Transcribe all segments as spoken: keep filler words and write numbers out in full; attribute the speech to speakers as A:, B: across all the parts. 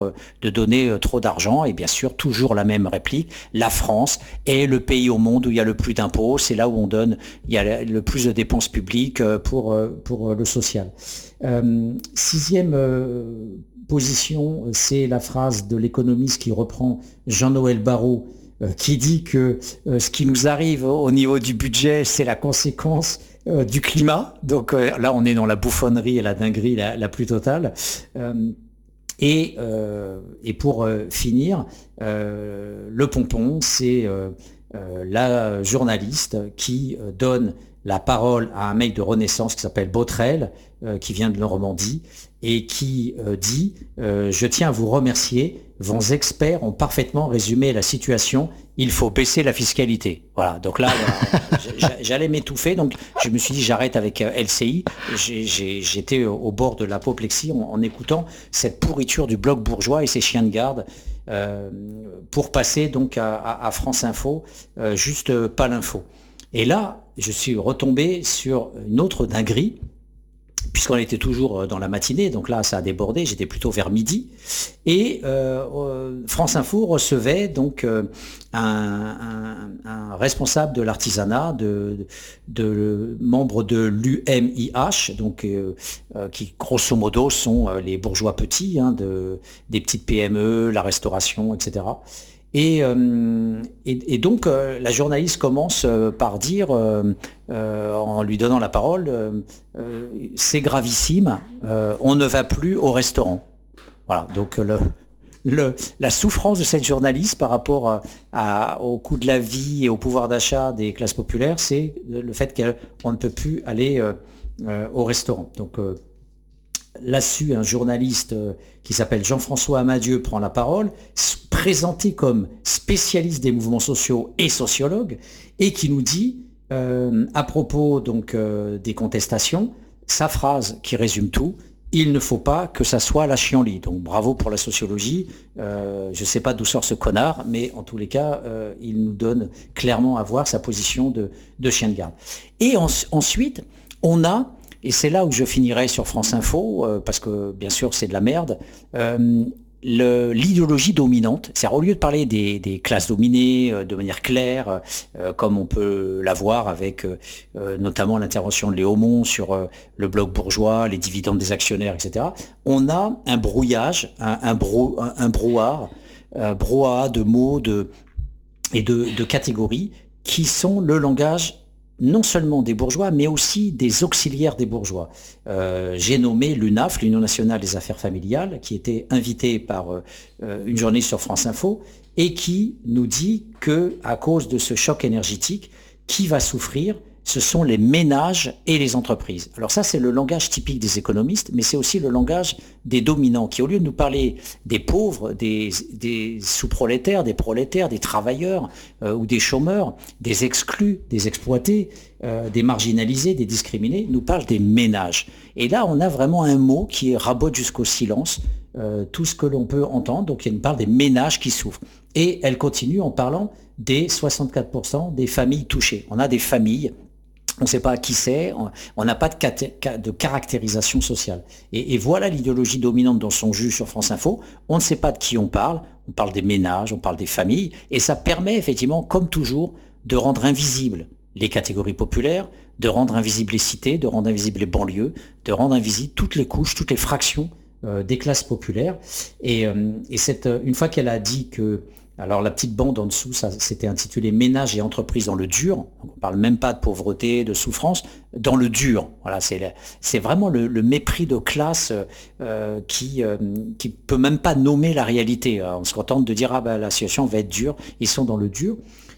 A: de donner trop d'argent. Et bien sûr, toujours la même réplique, la France est le pays au monde où il y a le plus d'impôts, c'est là où on donne, il y a le plus de dépenses publiques pour, pour le social. Euh, sixième euh, position, c'est la phrase de l'économiste qui reprend Jean-Noël Barrot, euh, qui dit que euh, ce qui nous arrive au niveau du budget, c'est la conséquence euh, du climat. Donc euh, là, on est dans la bouffonnerie et la dinguerie la, la plus totale. Euh, Et, euh, et pour euh, finir, euh, le pompon, c'est euh, euh, la journaliste qui euh, donne la parole à un mec de Renaissance qui s'appelle Botrel, euh, qui vient de Normandie, et qui euh, dit euh, « Je tiens à vous remercier, vos experts ont parfaitement résumé la situation, il faut baisser la fiscalité. » Voilà, donc là, j'allais m'étouffer, donc je me suis dit j'arrête avec L C I, j'étais au bord de l'apoplexie en, en écoutant cette pourriture du bloc bourgeois et ses chiens de garde, euh, pour passer donc à, à, à France Info, euh, juste pas l'info. Et là, je suis retombé sur une autre dinguerie, puisqu'on était toujours dans la matinée, donc là ça a débordé, j'étais plutôt vers midi, et euh, France Info recevait donc euh, un, un, un responsable de l'artisanat, de, de, de membre de l'U M I H, donc euh, euh, qui grosso modo sont les bourgeois petits, hein, de, des petites P M E, la restauration, et cetera. Et, euh, et, et donc euh, la journaliste commence euh, par dire, euh, euh, en lui donnant la parole, euh, euh, c'est gravissime, euh, on ne va plus au restaurant. Voilà, donc le, le, la souffrance de cette journaliste par rapport à, à, au coût de la vie et au pouvoir d'achat des classes populaires, c'est le fait qu'on ne peut plus aller euh, euh, au restaurant. Donc euh, là-dessus, un journaliste qui s'appelle Jean-François Amadieu prend la parole, présenté comme spécialiste des mouvements sociaux et sociologue, et qui nous dit, euh, à propos donc euh, des contestations, sa phrase qui résume tout, il ne faut pas que ça soit la chienlit. Donc bravo pour la sociologie, euh, je ne sais pas d'où sort ce connard, mais en tous les cas, euh, il nous donne clairement à voir sa position de, de chien de garde. Et en, ensuite, on a... Et c'est là où je finirai sur France Info, euh, parce que bien sûr c'est de la merde, euh, l'idéologie dominante. C'est-à-dire au lieu de parler des, des classes dominées euh, de manière claire, euh, comme on peut l'avoir avec euh, notamment l'intervention de Léo Mon sur euh, le bloc bourgeois, les dividendes des actionnaires, et cetera, on a un brouillage, un, un, brou, un, un brouhaha, un brouhaha de mots de, et de, de catégories qui sont le langage non seulement des bourgeois, mais aussi des auxiliaires des bourgeois. Euh, j'ai nommé l'U N A F, l'Union nationale des affaires familiales, qui était invitée par euh, une journaliste sur France Info, et qui nous dit que, à cause de ce choc énergétique, qui va souffrir, ce sont les ménages et les entreprises. Alors ça, c'est le langage typique des économistes, mais c'est aussi le langage des dominants, qui au lieu de nous parler des pauvres, des, des sous-prolétaires, des prolétaires, des travailleurs euh, ou des chômeurs, des exclus, des exploités, euh, des marginalisés, des discriminés, nous parlent des ménages. Et là, on a vraiment un mot qui rabote jusqu'au silence euh, tout ce que l'on peut entendre. Donc, il nous parle des ménages qui souffrent. Et elle continue en parlant des soixante-quatre pour cent des familles touchées. On a des familles, on ne sait pas qui c'est, on n'a pas de, de caractérisation sociale. Et, et voilà l'idéologie dominante dans son jus sur France Info. On ne sait pas de qui on parle, on parle des ménages, on parle des familles, et ça permet effectivement, comme toujours, de rendre invisibles les catégories populaires, de rendre invisibles les cités, de rendre invisibles les banlieues, de rendre invisibles toutes les couches, toutes les fractions euh, des classes populaires. Et, euh, et cette, une fois qu'elle a dit que... Alors la petite bande en dessous, ça c'était intitulé Ménages et entreprises dans le dur. On ne parle même pas de pauvreté, de souffrance, dans le dur. Voilà, c'est c'est vraiment le, le mépris de classe euh, qui euh, qui peut même pas nommer la réalité. On se contente de dire ah ben la situation va être dure. Ils sont dans le dur.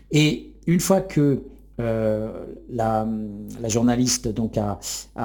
A: Et une fois que euh, la, la journaliste donc a,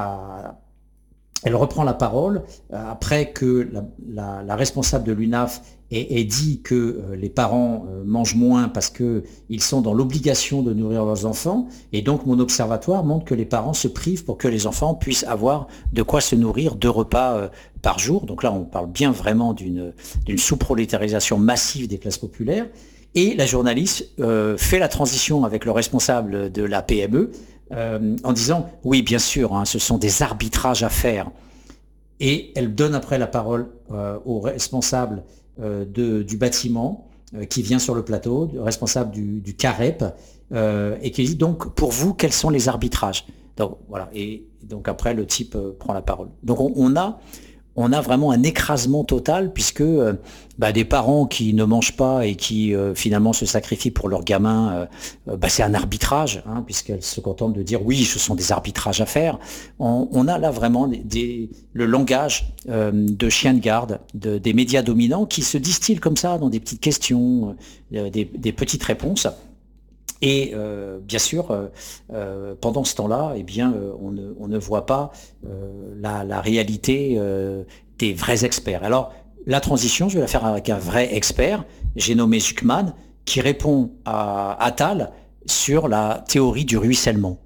A: a elle reprend la parole euh, après que la, la, la responsable de l'U N A F ait, ait dit que euh, les parents euh, mangent moins parce qu'ils sont dans l'obligation de nourrir leurs enfants. Et donc mon observatoire montre que les parents se privent pour que les enfants puissent avoir de quoi se nourrir deux repas euh, par jour. Donc là, on parle bien vraiment d'une d'une sous-prolétarisation massive des classes populaires. Et la journaliste euh, fait la transition avec le responsable de la P M E, Euh, en disant « Oui, bien sûr, hein, ce sont des arbitrages à faire ». Et elle donne après la parole euh, au responsable euh, de, du bâtiment euh, qui vient sur le plateau, le responsable du, du CAREP, euh, et qui dit donc pour vous quels sont les arbitrages. Donc voilà, et donc après le type euh, prend la parole. Donc on, on a on a vraiment un écrasement total puisque euh, bah, des parents qui ne mangent pas et qui euh, finalement se sacrifient pour leurs gamins, euh, bah, c'est un arbitrage, hein, puisqu'elles se contentent de dire oui, ce sont des arbitrages à faire. On, on a là vraiment des, des, le langage euh, de chien de garde de, des médias dominants qui se distillent comme ça dans des petites questions, euh, des, des petites réponses. Et euh, bien sûr, euh, euh, pendant ce temps-là, eh bien, euh, on, ne, on ne voit pas euh, la, la réalité euh, des vrais experts. Alors, la transition, je vais la faire avec un vrai expert. J'ai nommé Zuckman, qui répond à Attal sur la théorie du ruissellement.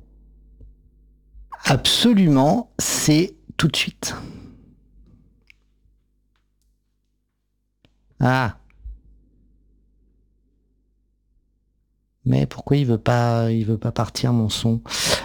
B: Absolument, c'est tout de suite. Ah. Mais pourquoi il veut pas, il veut pas partir mon son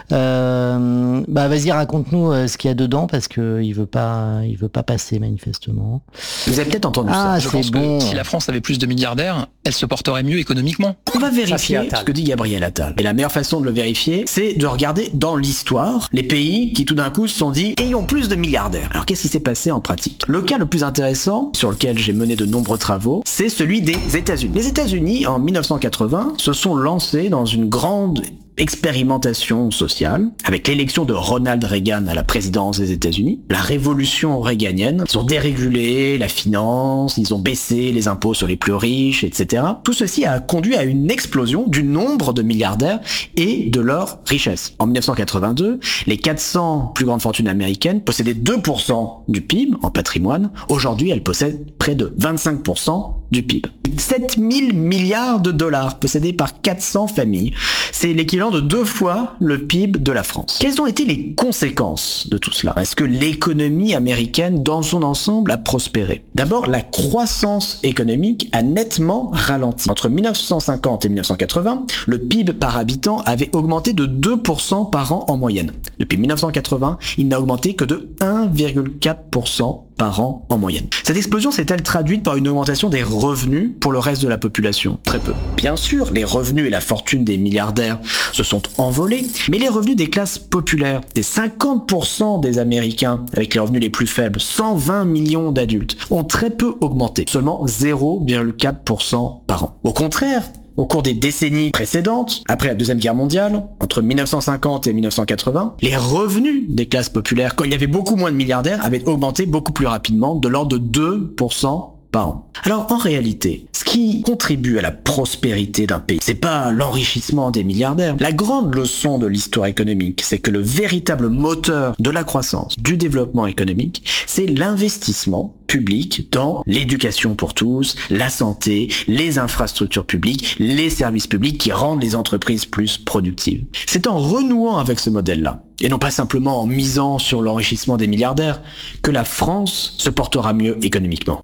B: euh, Bah vas-y, raconte-nous euh, ce qu'il y a dedans parce que il veut pas, il veut pas passer manifestement.
C: Vous avez peut-être entendu
B: ah,
C: ça.
B: Je pense bon.
D: que si la France avait plus de milliardaires, elle se porterait mieux économiquement.
C: On va vérifier ce que dit Gabriel Attal. Et la meilleure façon de le vérifier, c'est de regarder dans l'histoire les pays qui tout d'un coup se sont dit « ayons plus de milliardaires ». Alors qu'est-ce qui s'est passé en pratique? Le cas le plus intéressant, sur lequel j'ai mené de nombreux travaux, c'est celui des États-Unis. Les États-Unis, en mille neuf cent quatre-vingts, se sont lancés dans une grande expérimentation sociale, avec l'élection de Ronald Reagan à la présidence des États-Unis, la révolution réganienne. Ils ont dérégulé la finance, ils ont baissé les impôts sur les plus riches, et cetera. Tout ceci a conduit à une explosion du nombre de milliardaires et de leur richesse. En mille neuf cent quatre-vingt-deux, les quatre cents plus grandes fortunes américaines possédaient deux pour cent du P I B en patrimoine. Aujourd'hui, elles possèdent près de vingt-cinq pour cent du P I B. sept mille milliards de dollars possédés par quatre cents familles. C'est l'équivalent de deux fois le P I B de la France. Quelles ont été les conséquences de tout cela? Est-ce que l'économie américaine dans son ensemble a prospéré? D'abord, la croissance économique a nettement ralenti. Entre mille neuf cent cinquante et mille neuf cent quatre-vingts, le P I B par habitant avait augmenté de deux pour cent par an en moyenne. Depuis mille neuf cent quatre-vingts, il n'a augmenté que de un virgule quatre pour cent par an en moyenne. Cette explosion s'est-elle traduite par une augmentation des revenus pour le reste de la population? Très peu. Bien sûr, les revenus et la fortune des milliardaires se sont envolés, mais les revenus des classes populaires, des cinquante pour cent des Américains avec les revenus les plus faibles, cent vingt millions d'adultes, ont très peu augmenté, seulement zéro virgule quatre pour cent par an. Au contraire, au cours des décennies précédentes, après la Deuxième Guerre mondiale, entre mille neuf cent cinquante et mille neuf cent quatre-vingts, les revenus des classes populaires, quand il y avait beaucoup moins de milliardaires, avaient augmenté beaucoup plus rapidement, de l'ordre de deux pour cent par an. Alors en réalité, ce qui contribue à la prospérité d'un pays, c'est pas l'enrichissement des milliardaires. La grande leçon de l'histoire économique, c'est que le véritable moteur de la croissance, du développement économique, c'est l'investissement public dans l'éducation pour tous, la santé, les infrastructures publiques, les services publics qui rendent les entreprises plus productives. C'est en renouant avec ce modèle-là, et non pas simplement en misant sur l'enrichissement des milliardaires, que la France se portera mieux économiquement.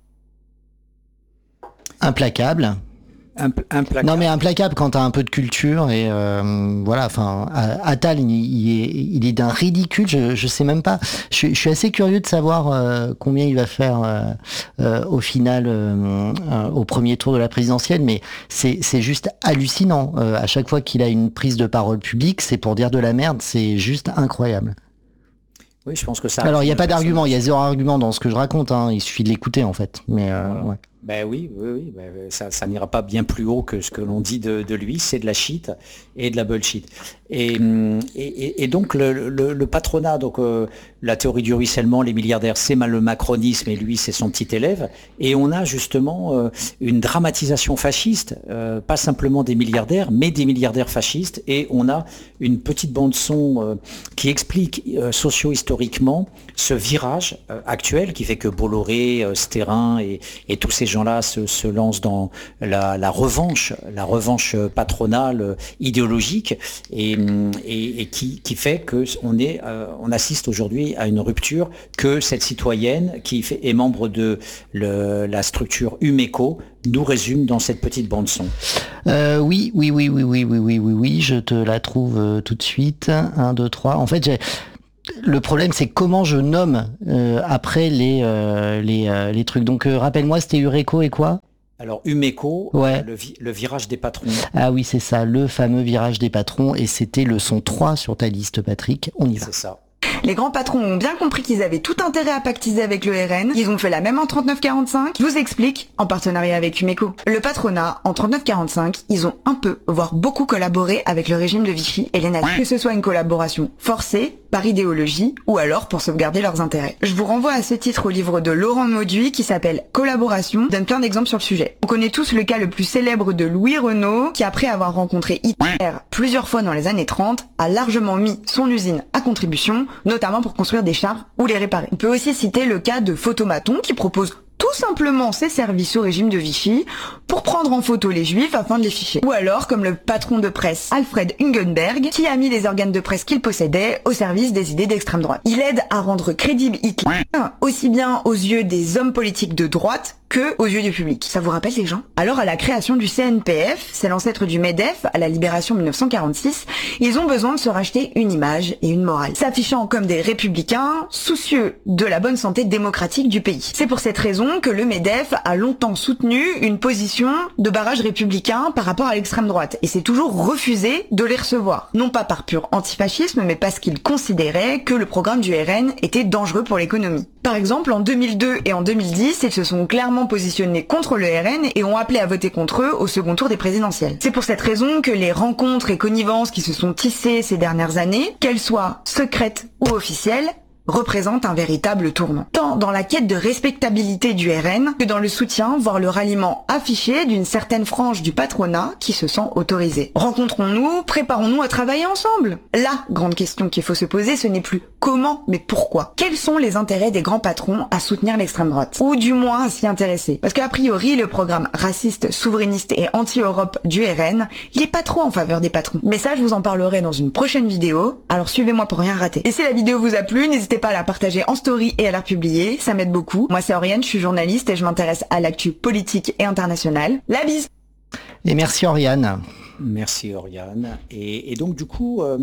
B: Implacable.
A: Impl- implacable.
B: Non mais implacable quand t'as un peu de culture et euh, voilà. Enfin, Attal, il, il est, il est d'un ridicule. Je, je sais même pas. Je, je suis assez curieux de savoir euh, combien il va faire euh, euh, au final, euh, euh, au premier tour de la présidentielle. Mais c'est, c'est juste hallucinant. Euh, à chaque fois qu'il a une prise de parole publique, c'est pour dire de la merde. C'est juste incroyable.
A: Oui, je pense que ça.
B: Alors il n'y a pas d'argument. Il y a zéro argument dans ce que je raconte. Hein. Il suffit de l'écouter en fait. Mais euh,
A: voilà.
B: ouais.
A: Ben oui, oui, oui, ben ça, ça n'ira pas bien plus haut que ce que l'on dit de, de lui, c'est de la shit et de la bullshit. Et, et, et donc le, le, le patronat, donc euh, la théorie du ruissellement, les milliardaires, c'est mal le macronisme et lui c'est son petit élève. Et on a justement euh, une dramatisation fasciste, euh, pas simplement des milliardaires, mais des milliardaires fascistes. Et on a une petite bande son euh, qui explique euh, socio-historiquement ce virage euh, actuel qui fait que Bolloré, euh, Sterrin et, et tous ces gens-là se, se lancent dans la, la revanche, la revanche patronale euh, idéologique et, et, et qui, qui fait que on est, euh, on assiste aujourd'hui à une rupture que cette citoyenne qui fait, est membre de le, la structure Umeco nous résume dans cette petite bande son.
B: Euh, oui, oui, oui, oui, oui, oui, oui, oui, oui, je te la trouve euh, tout de suite. Un, deux, trois. En fait, j'ai Le problème, c'est comment je nomme euh, après les, euh, les, euh, les trucs. Donc, euh, rappelle-moi, c'était Ureco et quoi ?
A: Alors, Umeco,
B: ouais.
A: le, vi- le virage des patrons.
B: Ah oui, c'est ça, le fameux virage des patrons. Et c'était leçon trois sur ta liste, Patrick. On y va.
A: C'est ça.
E: Les grands patrons ont bien compris qu'ils avaient tout intérêt à pactiser avec le R N. Ils ont fait la même en trente-neuf quarante-cinq. Je vous explique, en partenariat avec Umeco. Le patronat, en trente-neuf quarante-cinq, ils ont un peu, voire beaucoup collaboré avec le régime de Vichy et les nazis. Que ce soit une collaboration forcée, par idéologie, ou alors pour sauvegarder leurs intérêts. Je vous renvoie à ce titre au livre de Laurent Mauduit qui s'appelle Collaboration, donne plein d'exemples sur le sujet. On connaît tous le cas le plus célèbre de Louis Renault, qui après avoir rencontré Hitler plusieurs fois dans les années trente, a largement mis son usine à contribution, notamment pour construire des chars ou les réparer. On peut aussi citer le cas de Photomaton qui propose tout simplement ses services au régime de Vichy pour prendre en photo les juifs afin de les ficher. Ou alors comme le patron de presse Alfred Hugenberg qui a mis les organes de presse qu'il possédait au service des idées d'extrême droite. Il aide à rendre crédible Hitler aussi bien aux yeux des hommes politiques de droite que aux yeux du public. Ça vous rappelle les gens ? Alors à la création du C N P F, c'est l'ancêtre du MEDEF, à la libération mille neuf cent quarante-six, ils ont besoin de se racheter une image et une morale, s'affichant comme des républicains soucieux de la bonne santé démocratique du pays. C'est pour cette raison que le MEDEF a longtemps soutenu une position de barrage républicain par rapport à l'extrême droite, et s'est toujours refusé de les recevoir. Non pas par pur antifascisme, mais parce qu'il considérait que le programme du R N était dangereux pour l'économie. Par exemple, en deux mille deux et en deux mille dix, ils se sont clairement positionnés contre le R N et ont appelé à voter contre eux au second tour des présidentielles. C'est pour cette raison que les rencontres et connivences qui se sont tissées ces dernières années, qu'elles soient secrètes ou officielles, représente un véritable tournant. Tant dans la quête de respectabilité du R N que dans le soutien, voire le ralliement affiché d'une certaine frange du patronat qui se sent autorisée. Rencontrons-nous, préparons-nous à travailler ensemble. La grande question qu'il faut se poser, ce n'est plus comment, mais pourquoi. Quels sont les intérêts des grands patrons à soutenir l'extrême droite ? Ou du moins à s'y intéresser. Parce qu'a priori, le programme raciste, souverainiste et anti-Europe du R N, il est pas trop en faveur des patrons. Mais ça, je vous en parlerai dans une prochaine vidéo, alors suivez-moi pour rien rater. Et si la vidéo vous a plu, n'hésitez pas à la partager en story et à la republier, ça m'aide beaucoup. Moi c'est Oriane, je suis journaliste et je m'intéresse à l'actu politique et internationale. La bise.
B: Et merci Oriane.
A: Merci Oriane. Et, et donc du coup, euh,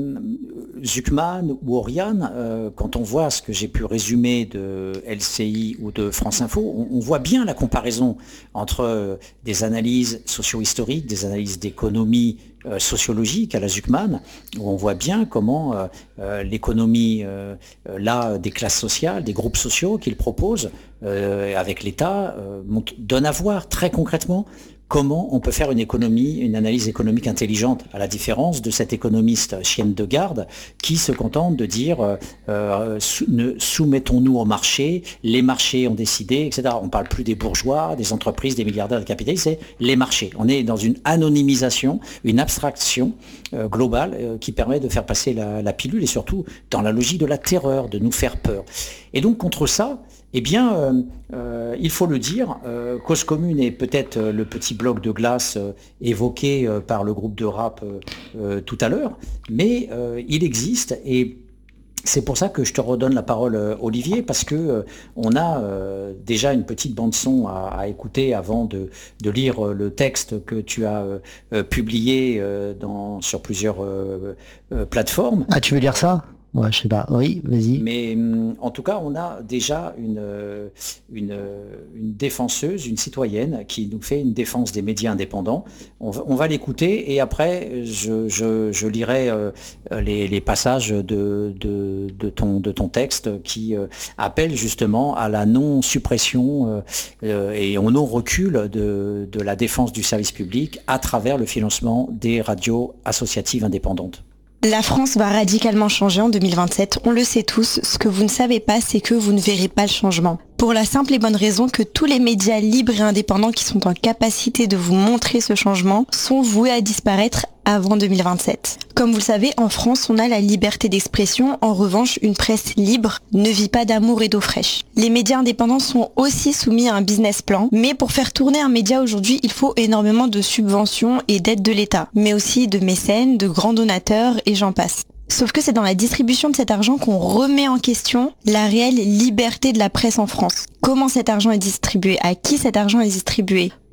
A: Zuckman ou Oriane, euh, quand on voit ce que j'ai pu résumer de L C I ou de France Info, on, on voit bien la comparaison entre euh, des analyses socio-historiques, des analyses d'économie euh, sociologique à la Zuckman, où on voit bien comment euh, euh, l'économie euh, là des classes sociales, des groupes sociaux qu'il propose euh, avec l'État euh, donne à voir très concrètement comment on peut faire une économie, une analyse économique intelligente, à la différence de cet économiste chienne de garde qui se contente de dire euh, euh, sou, ne, soumettons-nous au marché, les marchés ont décidé, et cetera. On ne parle plus des bourgeois, des entreprises, des milliardaires, des capitalistes, c'est les marchés. On est dans une anonymisation, une abstraction euh, globale euh, qui permet de faire passer la, la pilule et surtout dans la logique de la terreur, de nous faire peur. Et donc contre ça, eh bien, euh, euh, il faut le dire, euh, Cause Commune est peut-être euh, le petit bloc de glace euh, évoqué euh, par le groupe de rap euh, euh, tout à l'heure, mais euh, il existe et c'est pour ça que je te redonne la parole, euh, Olivier, parce que euh, on a euh, déjà une petite bande-son à, à écouter avant de, de lire euh, le texte que tu as euh, euh, publié euh, dans, sur plusieurs euh, euh, plateformes.
B: Ah, tu veux lire ça ? Ouais, je sais pas. Oui, vas-y.
A: Mais en tout cas, on a déjà une, une, une défenseuse, une citoyenne qui nous fait une défense des médias indépendants. On va, on va l'écouter et après, je, je, je lirai euh, les, les passages de, de, de, ton, de ton texte qui euh, appellent justement à la non-suppression euh, et au non-recul de, de la défense du service public à travers le financement des radios associatives indépendantes.
F: La France va radicalement changer en deux mille vingt-sept, on le sait tous. Ce que vous ne savez pas, c'est que vous ne verrez pas le changement. Pour la simple et bonne raison que tous les médias libres et indépendants qui sont en capacité de vous montrer ce changement sont voués à disparaître avant deux mille vingt-sept. Comme vous le savez, en France, on a la liberté d'expression. En revanche, une presse libre ne vit pas d'amour et d'eau fraîche. Les médias indépendants sont aussi soumis à un business plan. Mais pour faire tourner un média aujourd'hui, il faut énormément de subventions et d'aides de l'État. Mais aussi de mécènes, de grands donateurs et j'en passe. Sauf que c'est dans la distribution de cet argent qu'on remet en question la réelle liberté de la presse en France. Comment cet argent est distribué ? À qui cet argent est distribué ?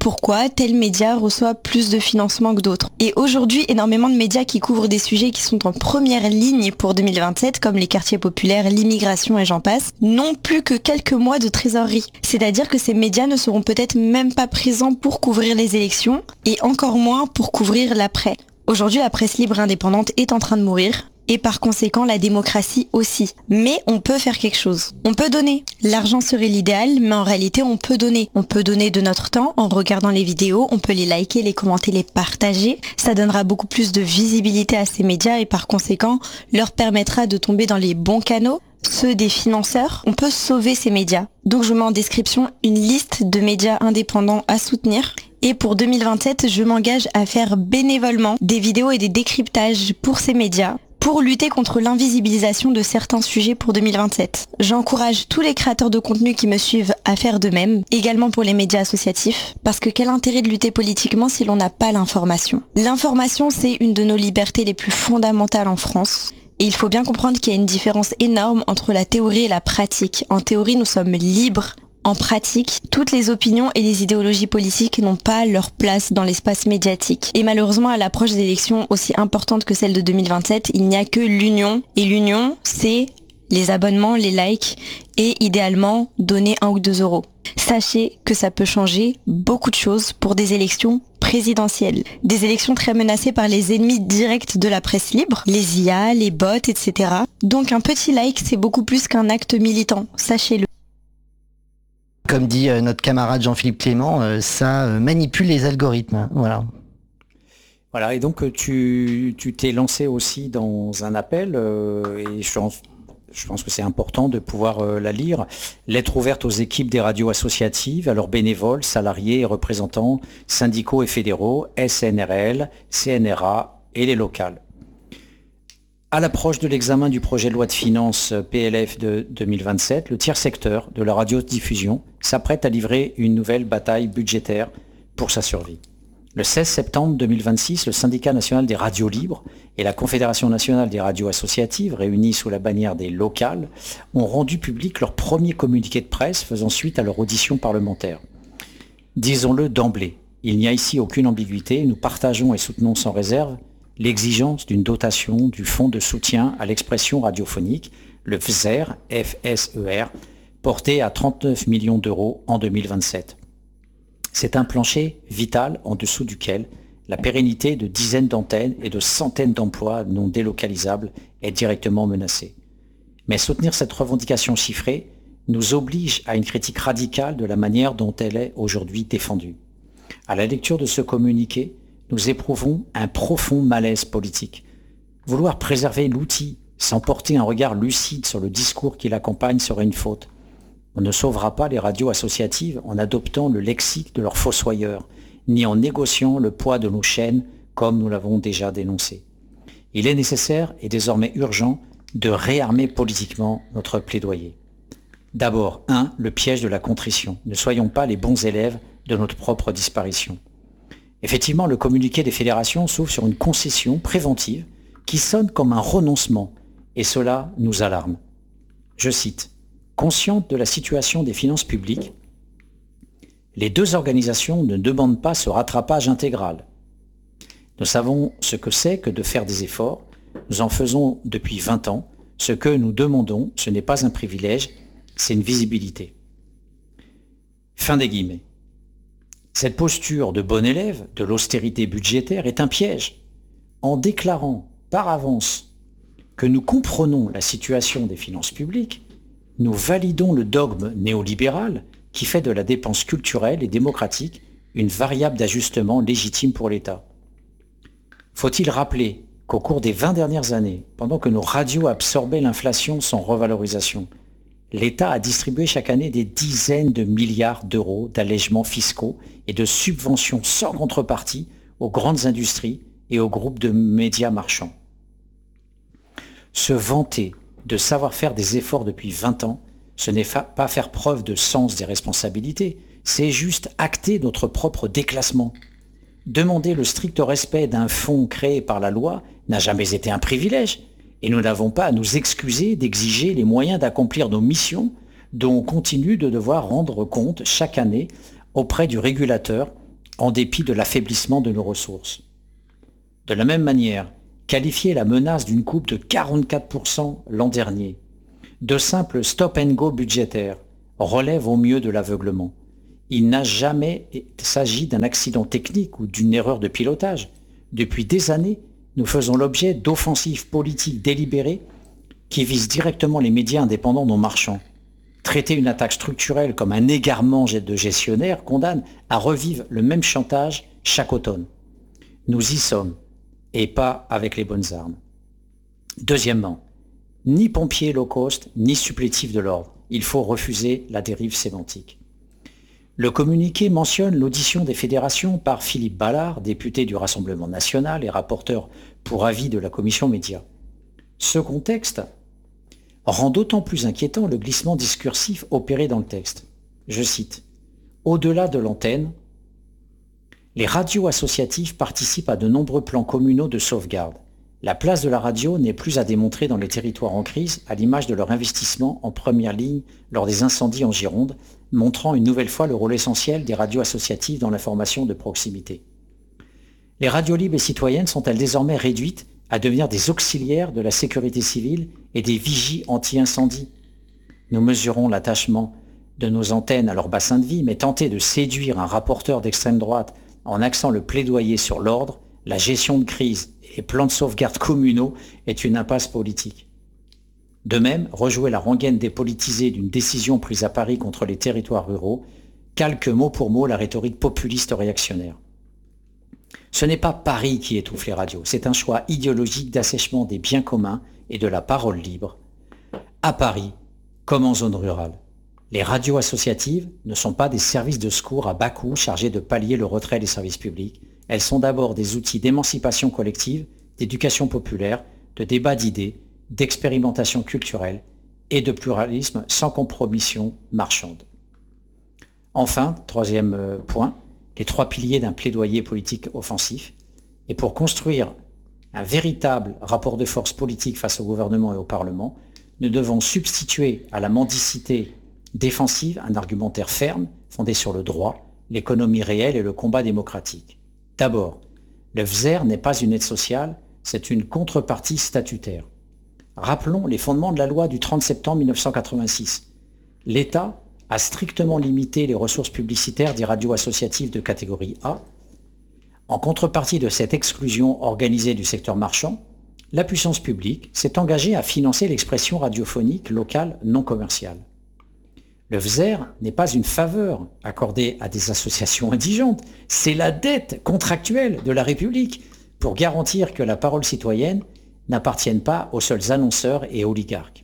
F: pourquoi tel média reçoit plus de financement que d'autres. Et aujourd'hui, énormément de médias qui couvrent des sujets qui sont en première ligne pour deux mille vingt-sept, comme les quartiers populaires, l'immigration et j'en passe, n'ont plus que quelques mois de trésorerie. C'est-à-dire que ces médias ne seront peut-être même pas présents pour couvrir les élections, et encore moins pour couvrir l'après. Aujourd'hui, la presse libre et indépendante est en train de mourir. Et par conséquent, la démocratie aussi. Mais on peut faire quelque chose. On peut donner. L'argent serait l'idéal, mais en réalité, on peut donner. On peut donner de notre temps en regardant les vidéos, on peut les liker, les commenter, les partager. Ça donnera beaucoup plus de visibilité à ces médias et par conséquent, leur permettra de tomber dans les bons canaux, ceux des financeurs. On peut sauver ces médias. Donc je mets en description une liste de médias indépendants à soutenir. Et pour deux mille vingt-sept, je m'engage à faire bénévolement des vidéos et des décryptages pour ces médias, pour lutter contre l'invisibilisation de certains sujets pour deux mille vingt-sept. J'encourage tous les créateurs de contenu qui me suivent à faire de même, également pour les médias associatifs, parce que quel intérêt de lutter politiquement si l'on n'a pas l'information ? L'information, c'est une de nos libertés les plus fondamentales en France. Et il faut bien comprendre qu'il y a une différence énorme entre la théorie et la pratique. En théorie, nous sommes libres. En pratique, toutes les opinions et les idéologies politiques n'ont pas leur place dans l'espace médiatique. Et malheureusement, à l'approche des élections aussi importantes que celle de deux mille vingt-sept, il n'y a que l'union. Et l'union, c'est les abonnements, les likes et idéalement donner un ou deux euros. Sachez que ça peut changer beaucoup de choses pour des élections présidentielles. Des élections très menacées par les ennemis directs de la presse libre, les I A, les bots, et cetera. Donc un petit like, c'est beaucoup plus qu'un acte militant, sachez-le.
B: Comme dit euh, notre camarade Jean-Philippe Clément, euh, ça euh, manipule les algorithmes. Voilà.
A: Voilà, et donc tu tu t'es lancé aussi dans un appel, euh, et je pense, je pense que c'est important de pouvoir euh, la lire. Lettre ouverte aux équipes des radios associatives, à leurs bénévoles, salariés et représentants syndicaux et fédéraux, S N R L, C N R A et les locales. À l'approche de l'examen du projet de loi de finances P L F de deux mille vingt-sept, le tiers secteur de la radiodiffusion s'apprête à livrer une nouvelle bataille budgétaire pour sa survie. Le seize septembre deux mille vingt-six, le Syndicat national des radios libres et la Confédération nationale des radios associatives, réunies sous la bannière des locales, ont rendu public leur premier communiqué de presse faisant suite à leur audition parlementaire. Disons-le d'emblée, il n'y a ici aucune ambiguïté, nous partageons et soutenons sans réserve l'exigence d'une dotation du Fonds de soutien à l'expression radiophonique, le F S E R, F S E R, porté à trente-neuf millions d'euros en deux mille vingt-sept. C'est un plancher vital en dessous duquel la pérennité de dizaines d'antennes et de centaines d'emplois non délocalisables est directement menacée. Mais soutenir cette revendication chiffrée nous oblige à une critique radicale de la manière dont elle est aujourd'hui défendue. À la lecture de ce communiqué, nous éprouvons un profond malaise politique. Vouloir préserver l'outil sans porter un regard lucide sur le discours qui l'accompagne serait une faute. On ne sauvera pas les radios associatives en adoptant le lexique de leurs fossoyeurs, ni en négociant le poids de nos chaînes comme nous l'avons déjà dénoncé. Il est nécessaire et désormais urgent de réarmer politiquement notre plaidoyer. D'abord, un, le piège de la contrition. Ne soyons pas les bons élèves de notre propre disparition. Effectivement, le communiqué des fédérations s'ouvre sur une concession préventive qui sonne comme un renoncement, et cela nous alarme. Je cite, « Consciente de la situation des finances publiques, les deux organisations ne demandent pas ce rattrapage intégral. Nous savons ce que c'est que de faire des efforts, nous en faisons depuis vingt ans, ce que nous demandons, ce n'est pas un privilège, c'est une visibilité. » Fin des guillemets. Cette posture de bon élève de l'austérité budgétaire est un piège. En déclarant par avance que nous comprenons la situation des finances publiques, nous validons le dogme néolibéral qui fait de la dépense culturelle et démocratique une variable d'ajustement légitime pour l'État. Faut-il rappeler qu'au cours des vingt dernières années, pendant que nos radios absorbaient l'inflation sans revalorisation, l'État a distribué chaque année des dizaines de milliards d'euros d'allègements fiscaux et de subventions sans contrepartie aux grandes industries et aux groupes de médias marchands. Se vanter de savoir faire des efforts depuis vingt ans, ce n'est fa- pas faire preuve de sens des responsabilités, c'est juste acter notre propre déclassement. Demander le strict respect d'un fonds créé par la loi n'a jamais été un privilège, et nous n'avons pas à nous excuser d'exiger les moyens d'accomplir nos missions dont on continue de devoir rendre compte chaque année auprès du régulateur en dépit de l'affaiblissement de nos ressources. De la même manière, qualifier la menace d'une coupe de quarante-quatre pour cent l'an dernier de simple stop-and-go budgétaire relève au mieux de l'aveuglement. Il n'a jamais s'agi d'un accident technique ou d'une erreur de pilotage. Depuis des années, nous faisons l'objet d'offensives politiques délibérées qui visent directement les médias indépendants non marchands. Traiter une attaque structurelle comme un égarement de gestionnaire condamne à revivre le même chantage chaque automne. Nous y sommes, et pas avec les bonnes armes. Deuxièmement, ni pompiers low cost, ni supplétifs de l'ordre. Il faut refuser la dérive sémantique. Le communiqué mentionne l'audition des fédérations par Philippe Ballard, député du Rassemblement national et rapporteur pour avis de la commission médias. Ce contexte rend d'autant plus inquiétant le glissement discursif opéré dans le texte. Je cite, « Au-delà de l'antenne, les radios associatives participent à de nombreux plans communaux de sauvegarde. La place de la radio n'est plus à démontrer dans les territoires en crise, à l'image de leur investissement en première ligne lors des incendies en Gironde, montrant une nouvelle fois le rôle essentiel des radios associatives dans l'information de proximité. Les radios libres et citoyennes sont-elles désormais réduites à devenir des auxiliaires de la sécurité civile et des vigies anti-incendie? Nous mesurons l'attachement de nos antennes à leur bassin de vie, mais tenter de séduire un rapporteur d'extrême droite en axant le plaidoyer sur l'ordre, la gestion de crise et plans de sauvegarde communaux est une impasse politique. De même, rejouer la rengaine dépolitisée d'une décision prise à Paris contre les territoires ruraux calque mot pour mot la rhétorique populiste réactionnaire. Ce n'est pas Paris qui étouffe les radios, c'est un choix idéologique d'assèchement des biens communs et de la parole libre. À Paris, comme en zone rurale, les radios associatives ne sont pas des services de secours à bas coût chargés de pallier le retrait des services publics. Elles sont d'abord des outils d'émancipation collective, d'éducation populaire, de débat d'idées, d'expérimentation culturelle et de pluralisme sans compromission marchande. Enfin, troisième point, les trois piliers d'un plaidoyer politique offensif. Et pour construire un véritable rapport de force politique face au gouvernement et au Parlement, nous devons substituer à la mendicité défensive un argumentaire ferme, fondé sur le droit, l'économie réelle et le combat démocratique. D'abord, le F S E R n'est pas une aide sociale, c'est une contrepartie statutaire. Rappelons les fondements de la loi du trente septembre mille neuf cent quatre-vingt-six. L'État a strictement limité les ressources publicitaires des radios associatives de catégorie A. En contrepartie de cette exclusion organisée du secteur marchand, la puissance publique s'est engagée à financer l'expression radiophonique locale non commerciale. Le F S E R n'est pas une faveur accordée à des associations indigentes, c'est la dette contractuelle de la République pour garantir que la parole citoyenne n'appartienne pas aux seuls annonceurs et oligarques.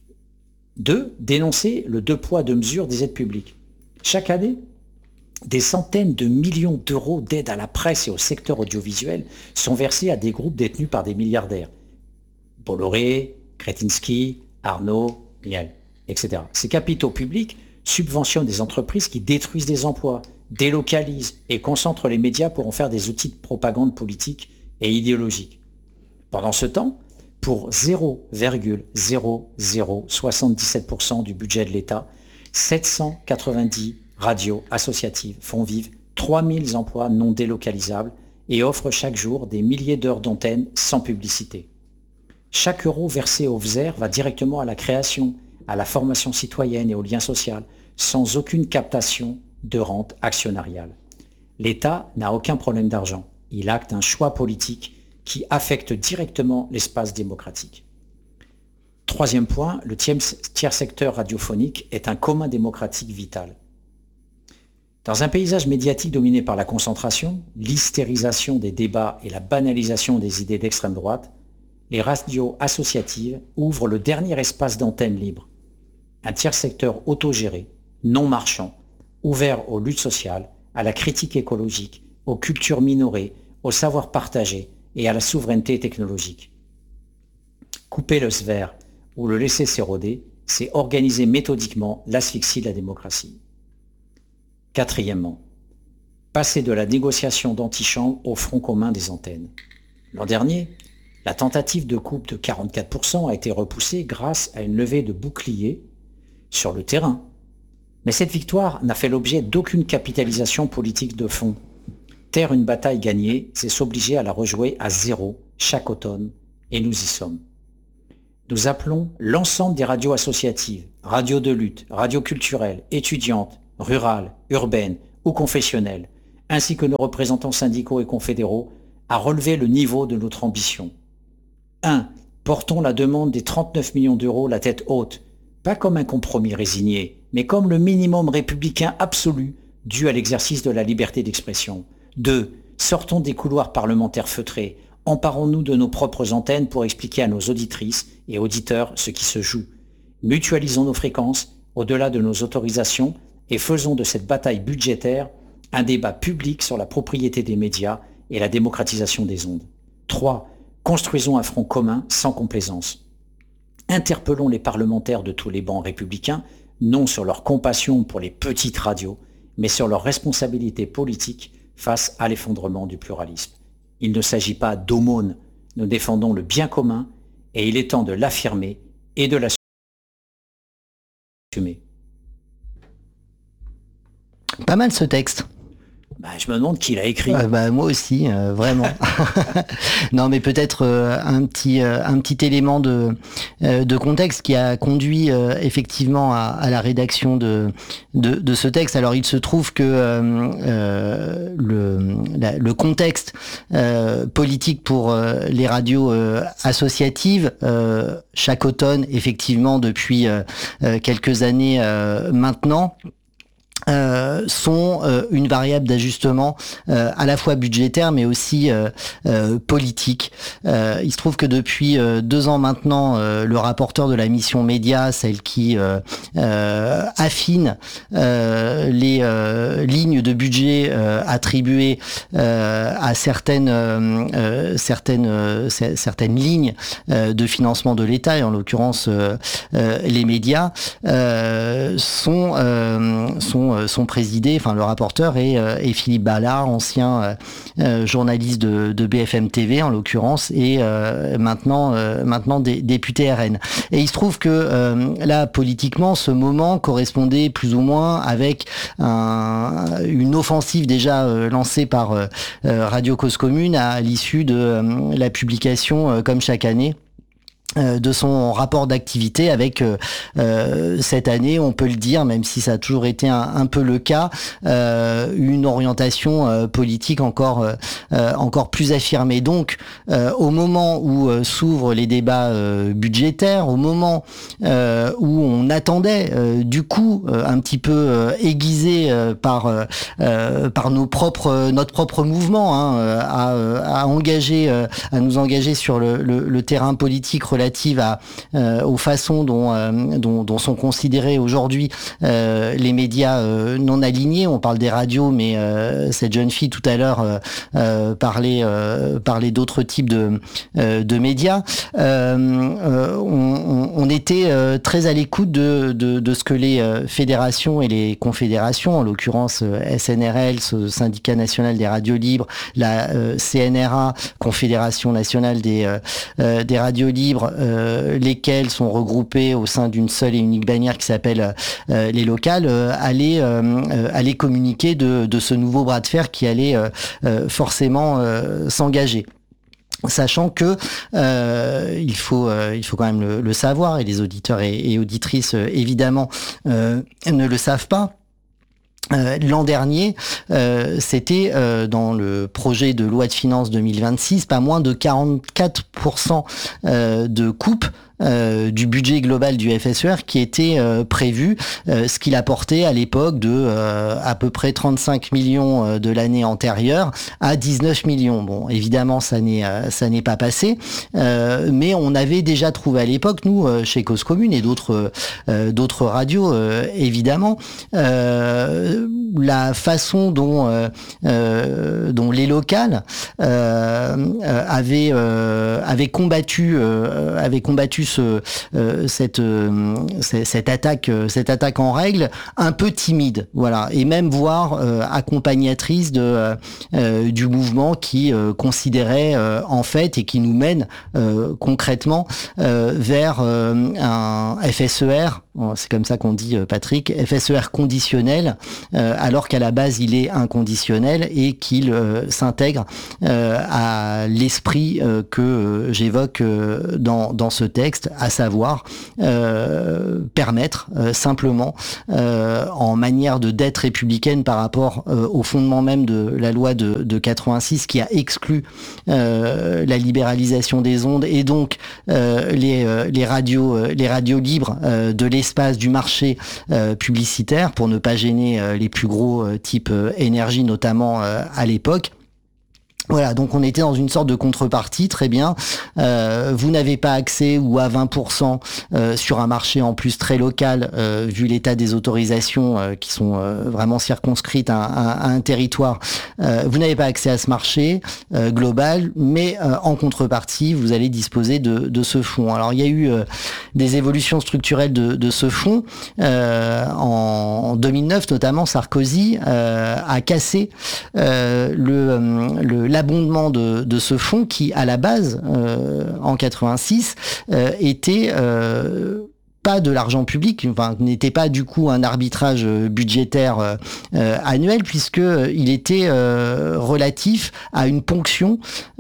A: Deux, dénoncer le deux poids deux mesures des aides publiques. Chaque année, des centaines de millions d'euros d'aide à la presse et au secteur audiovisuel sont versés à des groupes détenus par des milliardaires. Bolloré, Kretinsky, Arnaud, Miel, et cetera. Ces capitaux publics subventionnent des entreprises qui détruisent des emplois, délocalisent et concentrent les médias pour en faire des outils de propagande politique et idéologique. Pendant ce temps, pour zéro virgule zéro zéro soixante-dix-sept pour cent du budget de l'État, sept cent quatre-vingt-dix radios associatives font vivre trois mille emplois non délocalisables et offrent chaque jour des milliers d'heures d'antenne sans publicité. Chaque euro versé au F S E R va directement à la création, à la formation citoyenne et au lien social, sans aucune captation de rente actionnariale. L'État n'a aucun problème d'argent. Il acte un choix politique qui affecte directement l'espace démocratique. Troisième point, le tiers secteur radiophonique est un commun démocratique vital. Dans un paysage médiatique dominé par la concentration, l'hystérisation des débats et la banalisation des idées d'extrême droite, les radios associatives ouvrent le dernier espace d'antenne libre. Un tiers secteur autogéré, non marchand, ouvert aux luttes sociales, à la critique écologique, aux cultures minorées, au savoir partagé et à la souveraineté technologique. Couper le S V E R ou le laisser s'éroder, c'est organiser méthodiquement l'asphyxie de la démocratie. Quatrièmement, passer de la négociation d'antichambre au front commun des antennes. L'an dernier, la tentative de coupe de quarante-quatre pour cent a été repoussée grâce à une levée de boucliers sur le terrain. Mais cette victoire n'a fait l'objet d'aucune capitalisation politique de fond. Taire une bataille gagnée, c'est s'obliger à la rejouer à zéro chaque automne, et nous y sommes. Nous appelons l'ensemble des radios associatives, radios de lutte, radios culturelles, étudiantes, rurales, urbaines ou confessionnelles, ainsi que nos représentants syndicaux et confédéraux, à relever le niveau de notre ambition. un. Portons la demande des trente-neuf millions d'euros la tête haute, pas comme un compromis résigné, mais comme le minimum républicain absolu dû à l'exercice de la liberté d'expression. deux. Sortons des couloirs parlementaires feutrés, emparons-nous de nos propres antennes pour expliquer à nos auditrices et auditeurs ce qui se joue. Mutualisons nos fréquences au-delà de nos autorisations et faisons de cette bataille budgétaire un débat public sur la propriété des médias et la démocratisation des ondes. trois. Construisons un front commun sans complaisance. Interpellons les parlementaires de tous les bancs républicains, non sur leur compassion pour les petites radios, mais sur leur responsabilité politique face à l'effondrement du pluralisme. Il ne s'agit pas d'aumône, nous défendons le bien commun et il est temps de l'affirmer et de l'assumer.
B: Pas mal ce texte.
A: Bah, je me demande qui l'a écrit.
B: Euh, bah, moi aussi, euh, vraiment. Non, mais peut-être euh, un petit euh, un petit élément de euh, de contexte qui a conduit euh, effectivement à, à la rédaction de, de de ce texte. Alors, il se trouve que euh, euh, le la, le contexte euh, politique pour euh, les radios euh, associatives euh, chaque automne, effectivement, depuis euh, quelques années euh, maintenant. Euh, sont euh, une variable d'ajustement euh, à la fois budgétaire mais aussi euh, euh, politique. Euh, il se trouve que depuis euh, deux ans maintenant, euh, le rapporteur de la mission média, celle qui euh, euh, affine euh, les euh, lignes de budget euh, attribuées euh, à certaines euh, certaines euh, certaines lignes euh, de financement de l'État et en l'occurrence euh, euh, les médias euh, sont euh, sont sont présidés, enfin le rapporteur est, est Philippe Ballard, ancien euh, journaliste de, de B F M T V en l'occurrence, et euh, maintenant euh, maintenant dé, député R N. Et il se trouve que euh, là politiquement, ce moment correspondait plus ou moins avec un, une offensive déjà euh, lancée par euh, Radio Cause Commune à l'issue de euh, la publication, euh, comme chaque année, de son rapport d'activité avec euh, euh, cette année, on peut le dire, même si ça a toujours été un, un peu le cas, euh, une orientation euh, politique encore euh, encore plus affirmée. Donc, euh, au moment où euh, s'ouvrent les débats euh, budgétaires, au moment euh, où on attendait, euh, du coup, euh, un petit peu euh, aiguisé euh, par euh, par nos propres notre propre mouvement, hein, à, à engager, euh, à nous engager sur le, le, le terrain politique relatif relative à, euh, aux façons dont, euh, dont, dont sont considérés aujourd'hui euh, les médias euh, non alignés. On parle des radios, mais euh, cette jeune fille tout à l'heure euh, euh, parlait, euh, parlait d'autres types de, euh, de médias. Euh, euh, on, on était euh, très à l'écoute de, de, de ce que les euh, fédérations et les confédérations, en l'occurrence euh, S N R L, ce syndicat national des radios libres, la euh, C N R A, Confédération nationale des, euh, euh, des radios libres, Euh, lesquels sont regroupés au sein d'une seule et unique bannière qui s'appelle euh, les locales, euh, allaient, euh, allaient communiquer de, de ce nouveau bras de fer qui allait euh, euh, forcément euh, s'engager. Sachant que euh, il faut euh, il faut quand même le, le savoir, et les auditeurs et, et auditrices euh, évidemment euh, ne le savent pas. Euh, l'an dernier, euh, c'était euh, dans le projet de loi de finances deux mille vingt-six, pas moins de quarante-quatre pour cent euh, de coupe Euh, du budget global du F S E R qui était euh, prévu, euh, ce qu'il apportait à l'époque de euh, à peu près trente-cinq millions euh, de l'année antérieure à dix-neuf millions. Bon, évidemment, ça n'est euh, ça n'est pas passé, euh, mais on avait déjà trouvé à l'époque, nous, euh, chez Cause Commune et d'autres euh, d'autres radios, euh, évidemment, euh, la façon dont euh, euh, dont les locales euh, avaient euh, avaient combattu euh, avaient combattu plus euh, euh, cette, euh, cette attaque, cette attaque en règle un peu timide, voilà, et même voire euh, accompagnatrice de euh, du mouvement qui euh, considérait euh, en fait et qui nous mène euh, concrètement euh, vers euh, un F S E R, c'est comme ça qu'on dit, Patrick, F S E R conditionnel, euh, alors qu'à la base il est inconditionnel et qu'il euh, s'intègre euh, à l'esprit euh, que euh, j'évoque euh, dans, dans ce texte, à savoir euh, permettre euh, simplement euh, en manière de dette républicaine par rapport euh, au fondement même de la loi de, de quatre-vingt-six qui a exclu euh, la libéralisation des ondes et donc euh, les, euh, les radios euh, les radios libres euh, de l'espace du marché euh, publicitaire pour ne pas gêner euh, les plus gros euh, type euh, énergie notamment euh, à l'époque. Voilà, donc on était dans une sorte de contrepartie, très bien. Euh, vous n'avez pas accès ou à vingt pour cent euh, sur un marché en plus très local, euh, vu l'état des autorisations euh, qui sont euh, vraiment circonscrites à, à, à un territoire. Euh, vous n'avez pas accès à ce marché euh, global, mais euh, en contrepartie, vous allez disposer de, de ce fonds. Alors il y a eu euh, des évolutions structurelles de, de ce fonds. Euh, en, en deux mille neuf, notamment, Sarkozy euh, a cassé euh, le, le l'abondement de, de ce fonds qui, à la base, euh, en quatre-vingt-six, euh, était euh, pas de l'argent public, enfin n'était pas du coup un arbitrage budgétaire euh, euh, annuel puisque il était euh, relatif à une ponction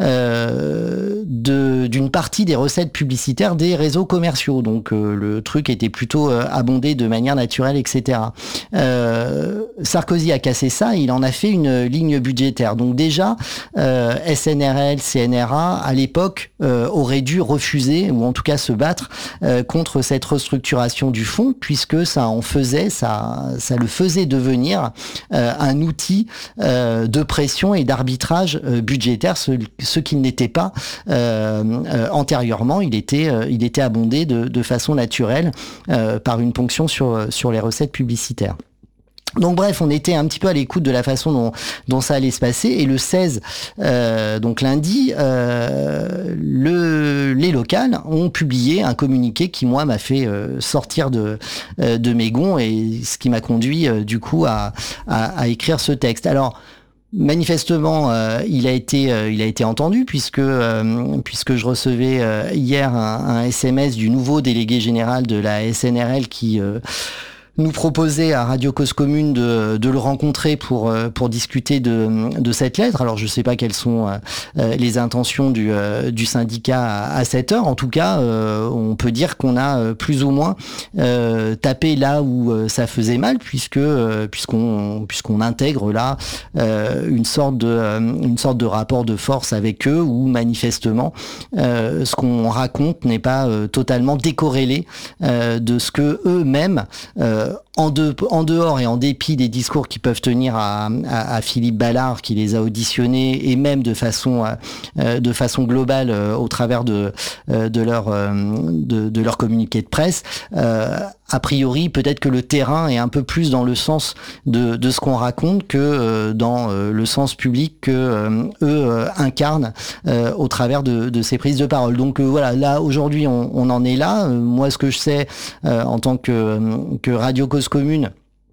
B: euh, de d'une partie des recettes publicitaires des réseaux commerciaux. Donc euh, le truc était plutôt euh, abondé de manière naturelle, et cetera. Euh, Sarkozy a cassé ça, et il en a fait une ligne budgétaire. Donc déjà, euh, S N R L, C N R A à l'époque euh, auraient dû refuser ou en tout cas se battre euh, contre cette restructuration structuration du fonds, puisque ça en faisait, ça, ça le faisait devenir euh, un outil euh, de pression et d'arbitrage euh, budgétaire, ce, ce qu'il n'était pas euh, euh, antérieurement. Il était, euh, il était abondé de, de façon naturelle euh, par une ponction sur, sur les recettes publicitaires. Donc bref, on était un petit peu à l'écoute de la façon dont, dont ça allait se passer, et le seize, euh, donc lundi, euh, le, les locales ont publié un communiqué qui, moi, m'a fait euh, sortir de, euh, de mes gonds, et ce qui m'a conduit euh, du coup à, à, à écrire ce texte. Alors, manifestement, euh, il a été, euh, il a été entendu puisque euh, puisque je recevais euh, hier un, un S M S du nouveau délégué général de la S N R L qui euh, nous proposait à Radio Cause Commune de, de le rencontrer pour pour discuter de, de cette lettre. Alors je sais pas quelles sont euh, les intentions du, euh, du syndicat à, à cette heure. En tout cas, euh, on peut dire qu'on a plus ou moins euh, tapé là où euh, ça faisait mal, puisque euh, puisqu'on puisqu'on intègre là euh, une sorte de euh, une sorte de rapport de force avec eux, où manifestement euh, ce qu'on raconte n'est pas euh, totalement décorrélé euh, de ce que eux-mêmes euh, En, de, en dehors et en dépit des discours qui peuvent tenir à, à, à Philippe Ballard, qui les a auditionnés, et même de façon, euh, de façon globale euh, au travers de, euh, de, leur, euh, de, de leur communiqué de presse, euh, a priori, peut-être que le terrain est un peu plus dans le sens de, de ce qu'on raconte que euh, dans euh, le sens public que euh, eux euh, incarnent euh, au travers de, de ces prises de parole. Donc euh, voilà, là aujourd'hui on, on en est là. Euh, moi, ce que je sais euh, en tant que, que Radio Cause Commune,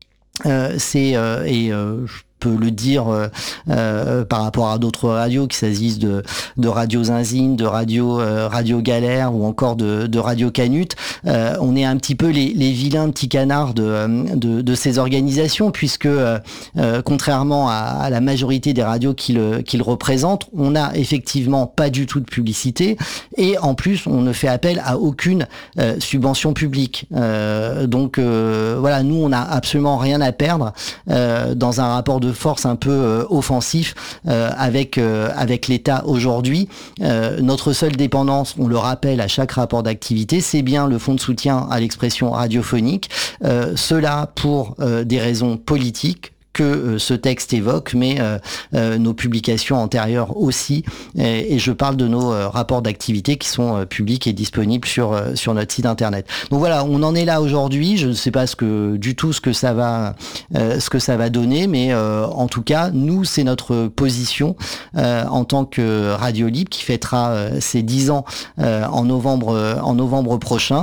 B: euh, c'est euh, et euh, peut le dire euh, euh, par rapport à d'autres radios, qu'il s'agisse de, de Radio Zinzine, de Radio euh, Radio Galère ou encore de, de Radio Canut. Euh, on est un petit peu les, les vilains petits canards de, de, de ces organisations, puisque euh, euh, contrairement à, à la majorité des radios qui le, qui le représentent, on n'a effectivement pas du tout de publicité, et en plus on ne fait appel à aucune euh, subvention publique. Euh, donc euh, voilà, nous on n'a absolument rien à perdre euh, dans un rapport de force un peu euh, offensif euh, avec euh, avec l'État aujourd'hui. Euh, notre seule dépendance, on le rappelle à chaque rapport d'activité, c'est bien le fonds de soutien à l'expression radiophonique. Euh, cela pour euh, des raisons politiques, que euh, ce texte évoque, mais euh, euh, nos publications antérieures aussi. Et, et je parle de nos euh, rapports d'activité qui sont euh, publics et disponibles sur euh, sur notre site internet. Donc voilà, on en est là aujourd'hui. Je ne sais pas ce que du tout ce que ça va euh, ce que ça va donner, mais euh, en tout cas, nous, c'est notre position euh, en tant que Radio Libre qui fêtera euh, ses dix ans euh, en novembre euh, en novembre prochain.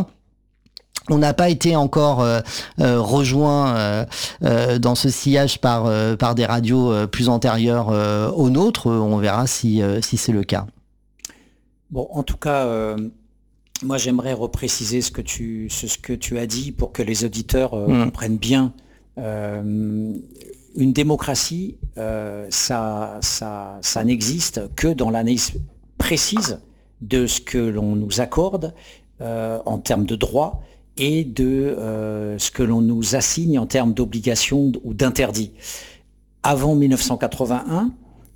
B: On n'a pas été encore euh, euh, rejoint euh, euh, dans ce sillage par euh, par des radios euh, plus antérieures euh, aux nôtres. On verra si euh, si c'est le cas.
A: Bon, en tout cas, euh, moi j'aimerais repréciser ce que tu ce, ce que tu as dit pour que les auditeurs euh, mmh. comprennent bien. Euh, une démocratie, euh, ça ça ça n'existe que dans l'analyse précise de ce que l'on nous accorde euh, en termes de droits et de euh, ce que l'on nous assigne en termes d'obligations ou d'interdits. Avant mille neuf cent quatre-vingt-un,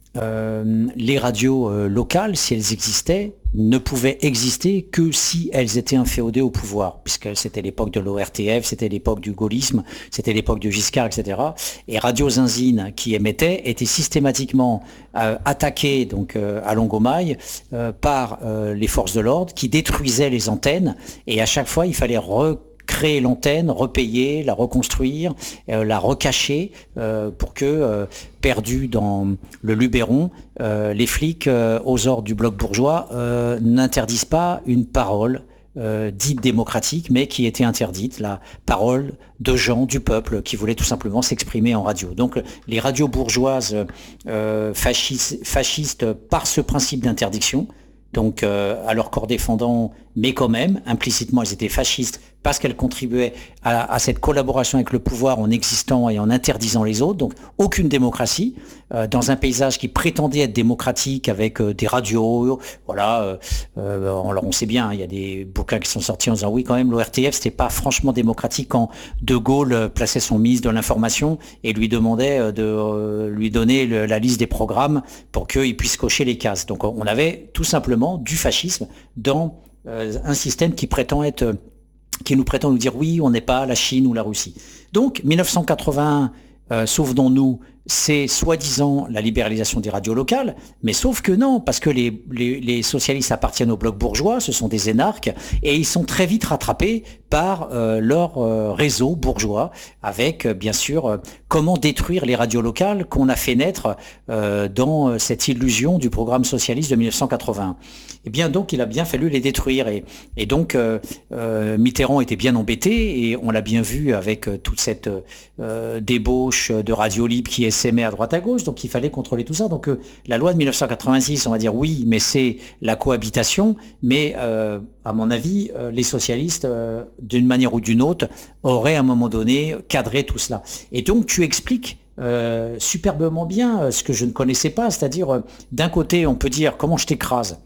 A: euh, les radios euh, locales, si elles existaient, ne pouvaient exister que si elles étaient inféodées au pouvoir, puisque c'était l'époque de l'O R T F, c'était l'époque du gaullisme, c'était l'époque de Giscard, et cetera. Et Radio Zinzine, qui émettait, était systématiquement euh, attaquée donc euh, à Longomaille euh, par euh, les forces de l'ordre, qui détruisaient les antennes, et à chaque fois il fallait re créer l'antenne, repayer, la reconstruire, euh, la recacher euh, pour que, euh, perdus dans le Luberon, euh, les flics euh, aux ordres du bloc bourgeois euh, n'interdisent pas une parole euh, dite démocratique, mais qui était interdite, la parole de gens du peuple qui voulaient tout simplement s'exprimer en radio. Donc les radios bourgeoises euh, fascistes, fascistes par ce principe d'interdiction, donc euh, à leur corps défendant, mais quand même, implicitement, elles étaient fascistes parce qu'elles contribuaient à, à cette collaboration avec le pouvoir en existant et en interdisant les autres. Donc aucune démocratie euh, dans un paysage qui prétendait être démocratique avec euh, des radios. Voilà, euh, euh, alors on sait bien, hein, il y a des bouquins qui sont sortis en disant oui quand même l'O R T F c'était pas franchement démocratique quand De Gaulle plaçait son ministre de l'information et lui demandait de euh, lui donner le, la liste des programmes pour qu'il puisse cocher les cases. Donc on avait tout simplement du fascisme dans euh, un système qui prétend être qui nous prétend nous dire oui, on n'est pas la Chine ou la Russie. Donc mille neuf cent quatre-vingt-un, euh, souvenons-nous, c'est soi-disant la libéralisation des radios locales, mais sauf que non, parce que les, les, les socialistes appartiennent au bloc bourgeois, ce sont des énarques, et ils sont très vite rattrapés par euh, leur euh, réseau bourgeois, avec euh, bien sûr euh, comment détruire les radios locales qu'on a fait naître euh, dans euh, cette illusion du programme socialiste de mille neuf cent quatre-vingt-un. Et bien donc il a bien fallu les détruire, et, et donc euh, euh, Mitterrand était bien embêté, et on l'a bien vu avec euh, toute cette euh, débauche de Radio Libre qui essaimait à droite à gauche, donc il fallait contrôler tout ça. Donc euh, la loi de mille neuf cent quatre-vingt-six, on va dire oui, mais c'est la cohabitation, mais euh, à mon avis, euh, les socialistes, euh, d'une manière ou d'une autre, auraient à un moment donné cadré tout cela. Et donc tu expliques euh, superbement bien euh, ce que je ne connaissais pas, c'est-à-dire euh, d'un côté on peut dire comment je t'écrase.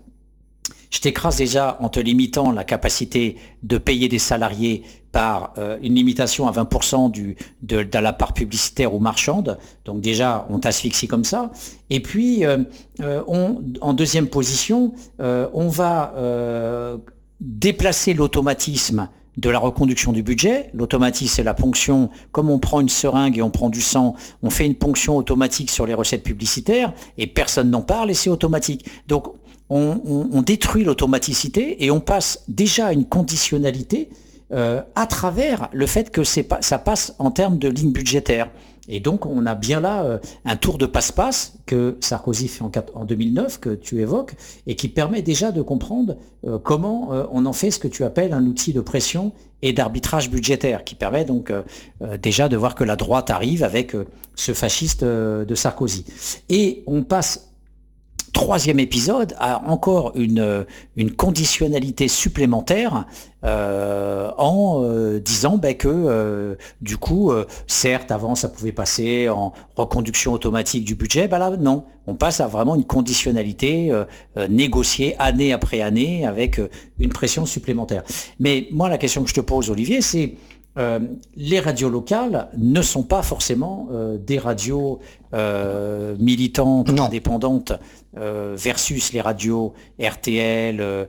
A: Je t'écrase déjà en te limitant la capacité de payer des salariés par euh, une limitation à vingt pour cent du, de, de la part publicitaire ou marchande. Donc déjà, on t'asphyxie comme ça. Et puis, euh, euh, on, en deuxième position, euh, on va euh, déplacer l'automatisme de la reconduction du budget. L'automatisme, c'est la ponction. Comme on prend une seringue et on prend du sang, on fait une ponction automatique sur les recettes publicitaires et personne n'en parle et c'est automatique. Donc, on, on, on détruit l'automaticité et on passe déjà à une conditionnalité euh, à travers le fait que c'est pas, ça passe en termes de ligne budgétaire. Et donc, on a bien là euh, un tour de passe-passe que Sarkozy fait en, en deux mille neuf, que tu évoques, et qui permet déjà de comprendre euh, comment euh, on en fait ce que tu appelles un outil de pression et d'arbitrage budgétaire, qui permet donc euh, euh, déjà de voir que la droite arrive avec euh, ce fasciste euh, de Sarkozy. Et on passe... Troisième épisode a encore une, une conditionnalité supplémentaire euh, en euh, disant ben, que euh, du coup, euh, certes, avant ça pouvait passer en reconduction automatique du budget, ben là non, on passe à vraiment une conditionnalité euh, euh, négociée année après année avec euh, une pression supplémentaire. Mais moi, la question que je te pose, Olivier, c'est Euh, les radios locales ne sont pas forcément euh, des radios euh, militantes, non. indépendantes, euh, versus les radios R T L euh,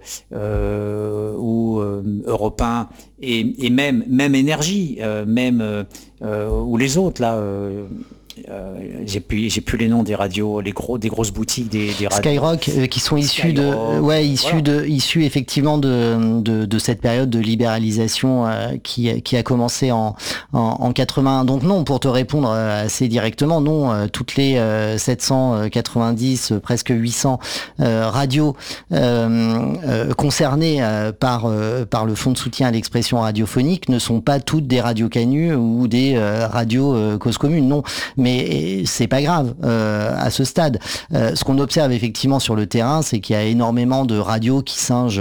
A: euh, ou euh, Europe un et, et même même Énergie, euh, même euh, ou les autres là, euh, euh, j'ai plus j'ai plus les noms des radios, les gros des grosses boutiques des, des radios.
B: Skyrock euh, qui sont issus de euh, ouais issus voilà. de issus effectivement de, de de cette période de libéralisation euh, qui qui a commencé en en, en quatre-vingt-un. Donc non, pour te répondre euh, assez directement, non, euh, toutes les euh, sept cent quatre-vingt-dix euh, presque huit cents euh, radios euh, euh, concernées euh, par euh, par le fonds de soutien à l'expression radiophonique ne sont pas toutes des radios Canu ou des euh, radios euh, cause commune, non. Mais c'est pas grave euh, à ce stade. Euh, ce qu'on observe effectivement sur le terrain, c'est qu'il y a énormément de radios qui singent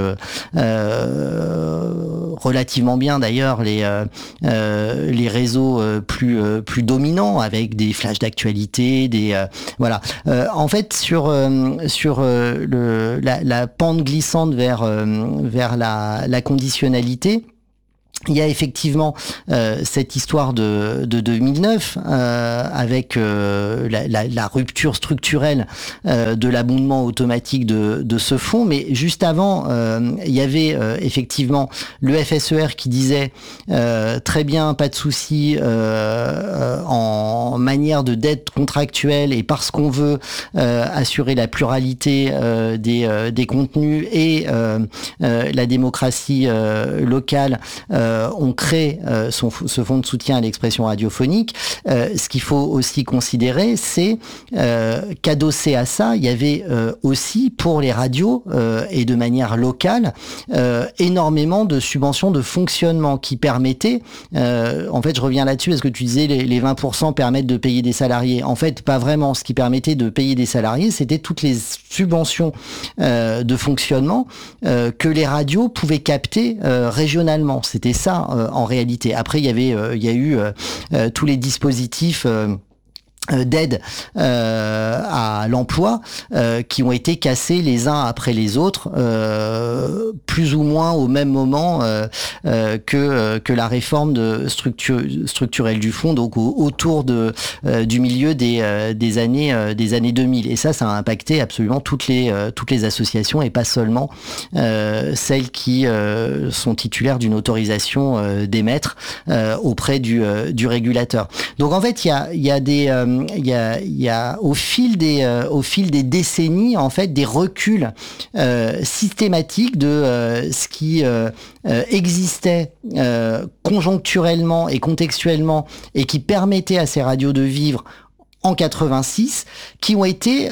B: euh, relativement bien d'ailleurs les euh, euh, les réseaux euh, plus euh, plus dominants avec des flashs d'actualité, des euh, voilà. Euh, en fait, sur euh, sur euh, le la, la pente glissante vers euh, vers la la conditionnalité. Il y a effectivement euh, cette histoire de, de deux mille neuf euh, avec euh, la, la, la rupture structurelle euh, de l'abondement automatique de, de ce fonds, mais juste avant, euh, il y avait euh, effectivement le F S E R qui disait euh, très bien, pas de souci euh, en manière de dette contractuelle et parce qu'on veut euh, assurer la pluralité euh, des, euh, des contenus et euh, euh, la démocratie euh, locale. Euh, on crée euh, son, ce fonds de soutien à l'expression radiophonique. Euh, ce qu'il faut aussi considérer, c'est euh, qu'adossé à ça, il y avait euh, aussi pour les radios euh, et de manière locale euh, énormément de subventions de fonctionnement qui permettaient, euh, en fait je reviens là-dessus parce que tu disais les, les vingt pour cent permettent de payer des salariés. En fait pas vraiment, ce qui permettait de payer des salariés, c'était toutes les subventions euh, de fonctionnement euh, que les radios pouvaient capter euh, régionalement. C'était ça euh, en réalité. Après, il y avait, euh, il y a eu euh, euh, tous les dispositifs euh, d'aide euh, à l'emploi euh, qui ont été cassés les uns après les autres, euh, plus ou moins au même moment euh, euh, que euh, que la réforme de structure structurelle du fonds, donc au, autour de euh, du milieu des euh, des années euh, des années deux mille. Et ça, ça a impacté absolument toutes les euh, toutes les associations et pas seulement euh, celles qui euh, sont titulaires d'une autorisation euh, d'émettre euh, auprès du euh, du régulateur. Donc en fait, il y a il y a des euh, Il y a, il y a au fil des euh, au fil des décennies en fait des reculs euh, systématiques de euh, ce qui euh, euh, existait euh, conjoncturellement et contextuellement et qui permettait à ces radios de vivre en quatre-vingt-six, qui ont été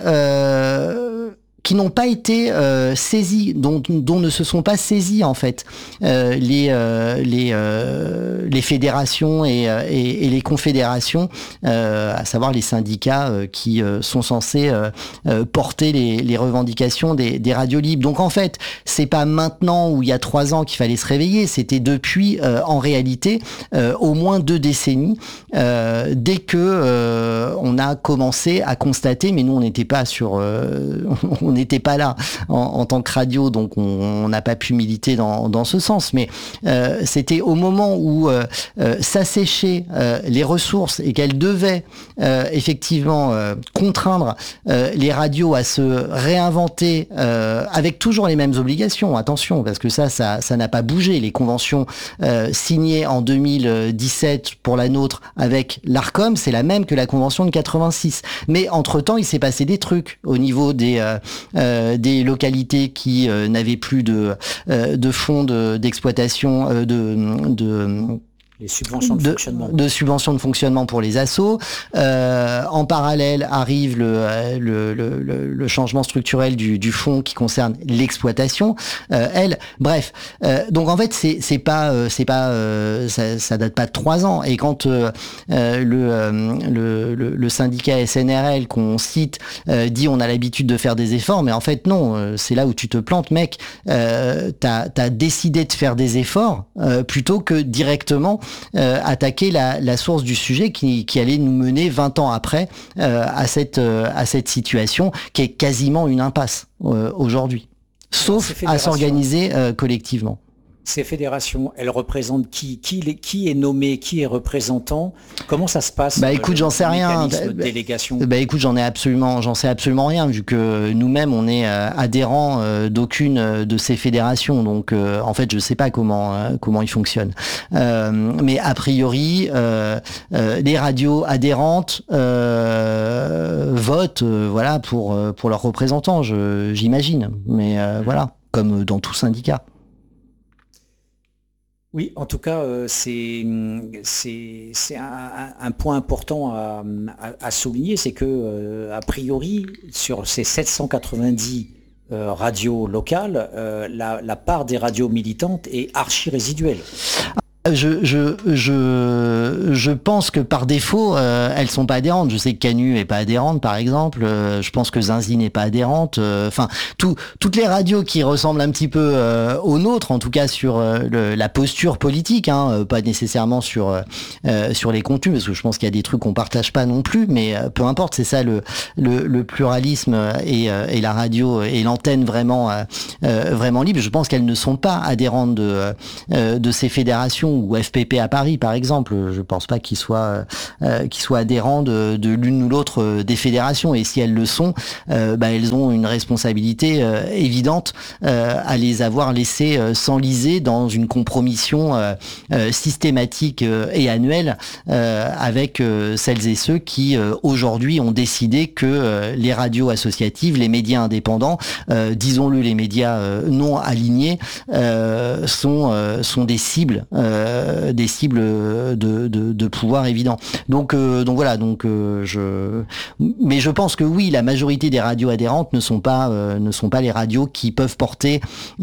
B: euh, qui n'ont pas été euh, saisis, dont, dont ne se sont pas saisis en fait euh, les euh, les euh, les fédérations et, et, et les confédérations, euh, à savoir les syndicats euh, qui euh, sont censés euh, euh, porter les, les revendications des, des radios libres. Donc en fait, c'est pas maintenant ou il y a trois ans qu'il fallait se réveiller, c'était depuis euh, en réalité euh, au moins deux décennies euh, dès que euh, on a commencé à constater, mais nous on n'était pas sur euh, on n'était pas là en, en tant que radio, donc on n'a pas pu militer dans, dans ce sens, mais euh, c'était au moment où euh, euh, s'asséchaient euh, les ressources et qu'elles devaient euh, effectivement euh, contraindre euh, les radios à se réinventer euh, avec toujours les mêmes obligations, attention, parce que ça, ça, ça n'a pas bougé. Les conventions euh, signées en deux mille dix-sept pour la nôtre avec l'ARCOM, c'est la même que la convention de quatre-vingt-six. Mais entre-temps, il s'est passé des trucs au niveau des euh, Euh, des localités qui euh, n'avaient plus de, euh, de fonds de, d'exploitation, euh, de, de
A: les subventions de, de fonctionnement.
B: De subventions de fonctionnement pour les assos. Euh, en parallèle arrive le, le, le, le changement structurel du, du fonds qui concerne l'exploitation. Euh, elle, bref. Euh, donc en fait, c'est, c'est pas, euh, c'est pas, euh, ça, ça date pas de trois ans. Et quand euh, euh, le, euh, le, le, le syndicat S N R L qu'on cite euh, dit on a l'habitude de faire des efforts, mais en fait non, euh, c'est là où tu te plantes, mec. Euh, t'as, t'as décidé de faire des efforts euh, plutôt que directement Euh, attaquer la, la source du sujet qui, qui allait nous mener vingt ans après euh, à cette euh, à cette situation qui est quasiment une impasse euh, aujourd'hui, sauf à s'organiser euh, collectivement.
A: Ces fédérations, elles représentent qui, qui, qui est nommé, qui est représentant? Comment ça se passe?
B: Bah écoute, j'en sais rien.
A: De délégation.
B: Bah écoute, j'en ai absolument, j'en sais absolument rien vu que nous-mêmes on est euh, adhérents euh, d'aucune de ces fédérations. Donc euh, en fait, je sais pas comment euh, comment ils fonctionnent. Euh, mais a priori, euh, euh, les radios adhérentes euh, votent, euh, voilà, pour pour leurs représentants, je, j'imagine. Mais euh, voilà, comme dans tout syndicat.
A: Oui, en tout cas, euh, c'est c'est c'est un, un point important à, à, à souligner, c'est que euh, a priori sur ces sept cent quatre-vingt-dix euh, radios locales, euh, la, la part des radios militantes est archi résiduelle.
B: Je, je, je, je pense que par défaut, euh, elles sont pas adhérentes. Je sais que Canu est pas adhérente, par exemple. Euh, je pense que Zinzi n'est pas adhérente. Enfin, euh, tout, toutes les radios qui ressemblent un petit peu euh, aux nôtres, en tout cas sur euh, le, la posture politique, hein, pas nécessairement sur euh, sur les contenus, parce que je pense qu'il y a des trucs qu'on partage pas non plus. Mais euh, peu importe, c'est ça le le, le pluralisme et, euh, et la radio et l'antenne vraiment euh, vraiment libre. Je pense qu'elles ne sont pas adhérentes de euh, de ces fédérations. Ou F P P à Paris, par exemple. Je pense pas qu'ils soient euh, qu'ils soient adhérents de, de l'une ou l'autre des fédérations. Et si elles le sont, euh, bah, elles ont une responsabilité euh, évidente euh, à les avoir laissées euh, s'enliser dans une compromission euh, euh, systématique euh, et annuelle euh, avec euh, celles et ceux qui euh, aujourd'hui ont décidé que euh, les radios associatives, les médias indépendants, euh, disons-le, les médias euh, non alignés, euh, sont euh, sont des cibles. Euh, des cibles de, de, de pouvoir évident. Donc, euh, donc voilà. Donc, euh, je. Mais je pense que oui, la majorité des radios adhérentes ne sont pas euh, ne sont pas les radios qui peuvent porter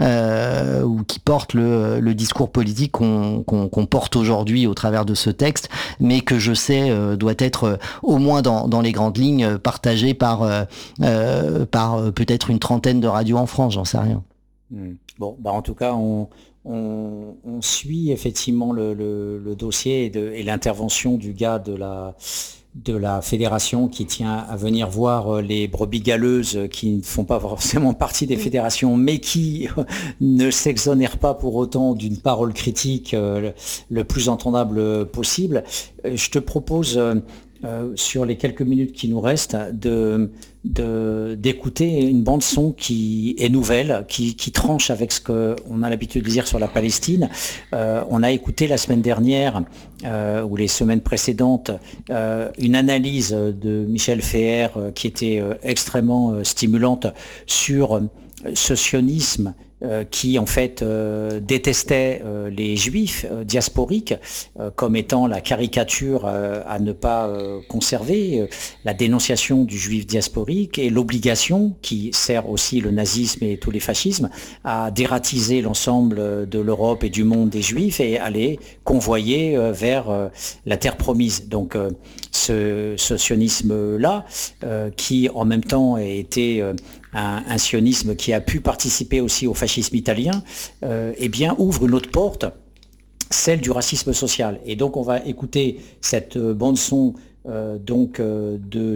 B: euh, ou qui portent le, le discours politique qu'on, qu'on, qu'on porte aujourd'hui au travers de ce texte, mais que je sais euh, doit être euh, au moins dans, dans les grandes lignes partagé par euh, euh, par euh, peut-être une trentaine de radios en France. J'en sais rien.
A: Bon, bah en tout cas, on On, on suit effectivement le, le, le dossier et, de, et l'intervention du gars de la, de la fédération qui tient à venir voir les brebis galeuses qui ne font pas forcément partie des fédérations, mais qui ne s'exonèrent pas pour autant d'une parole critique le, le plus entendable possible. Je te propose, euh, sur les quelques minutes qui nous restent, de... De, d'écouter une bande son qui est nouvelle, qui, qui tranche avec ce qu'on a l'habitude de dire sur la Palestine. Euh, on a écouté la semaine dernière euh, ou les semaines précédentes euh, une analyse de Michel Feher euh, qui était euh, extrêmement euh, stimulante sur euh, ce sionisme Euh, qui en fait euh, détestait euh, les juifs euh, diasporiques euh, comme étant la caricature euh, à ne pas euh, conserver, euh, la dénonciation du juif diasporique et l'obligation, qui sert aussi le nazisme et tous les fascismes, à dératiser l'ensemble de l'Europe et du monde des juifs et à les convoyer euh, vers euh, la terre promise. Donc euh, ce, ce sionisme-là, euh, qui en même temps a été euh, Un, un sionisme qui a pu participer aussi au fascisme italien, euh, eh bien ouvre une autre porte, celle du racisme social. Et donc on va écouter cette bande son euh, donc euh,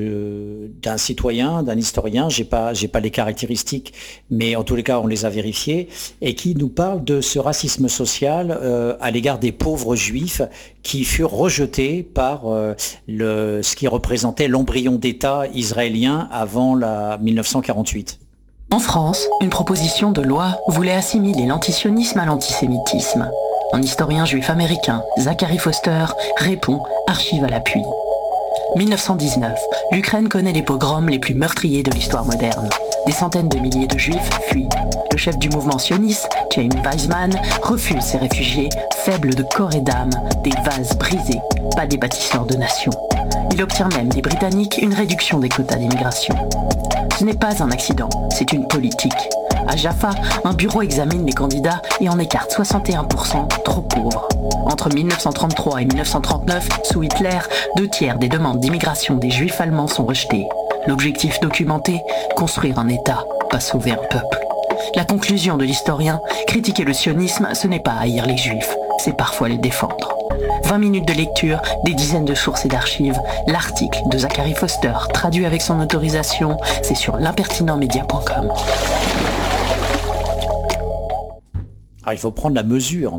A: de d'un citoyen, d'un historien. J'ai pas j'ai pas les caractéristiques, mais en tous les cas on les a vérifiées, et qui nous parle de ce racisme social euh, à l'égard des pauvres juifs qui furent rejetés par euh, le ce qui représentait l'embryon d'État israélien avant la mille neuf cent quarante-huit.
G: En France, une proposition de loi voulait assimiler l'antisionisme à l'antisémitisme. Un historien juif américain, Zachary Foster, répond, archive à l'appui. mille neuf cent dix-neuf, l'Ukraine connaît les pogroms les plus meurtriers de l'histoire moderne. Des centaines de milliers de juifs fuient. Le chef du mouvement sioniste, Chaim Weizmann, refuse ces réfugiés, faibles de corps et d'âme, des vases brisés, pas des bâtisseurs de nations. Il obtient même des Britanniques une réduction des quotas d'immigration. Ce n'est pas un accident, c'est une politique. À Jaffa, un bureau examine les candidats et en écarte soixante et un pour cent trop pauvres. Entre mille neuf cent trente-trois et mille neuf cent trente-neuf, sous Hitler, deux tiers des demandes d'immigration des juifs allemands sont rejetées. L'objectif documenté, construire un État, pas sauver un peuple. La conclusion de l'historien, critiquer le sionisme, ce n'est pas haïr les juifs, c'est parfois les défendre. vingt minutes de lecture, des dizaines de sources et d'archives, l'article de Zachary Foster, traduit avec son autorisation, c'est sur l'impertinentmedia point com.
A: Alors il faut prendre la mesure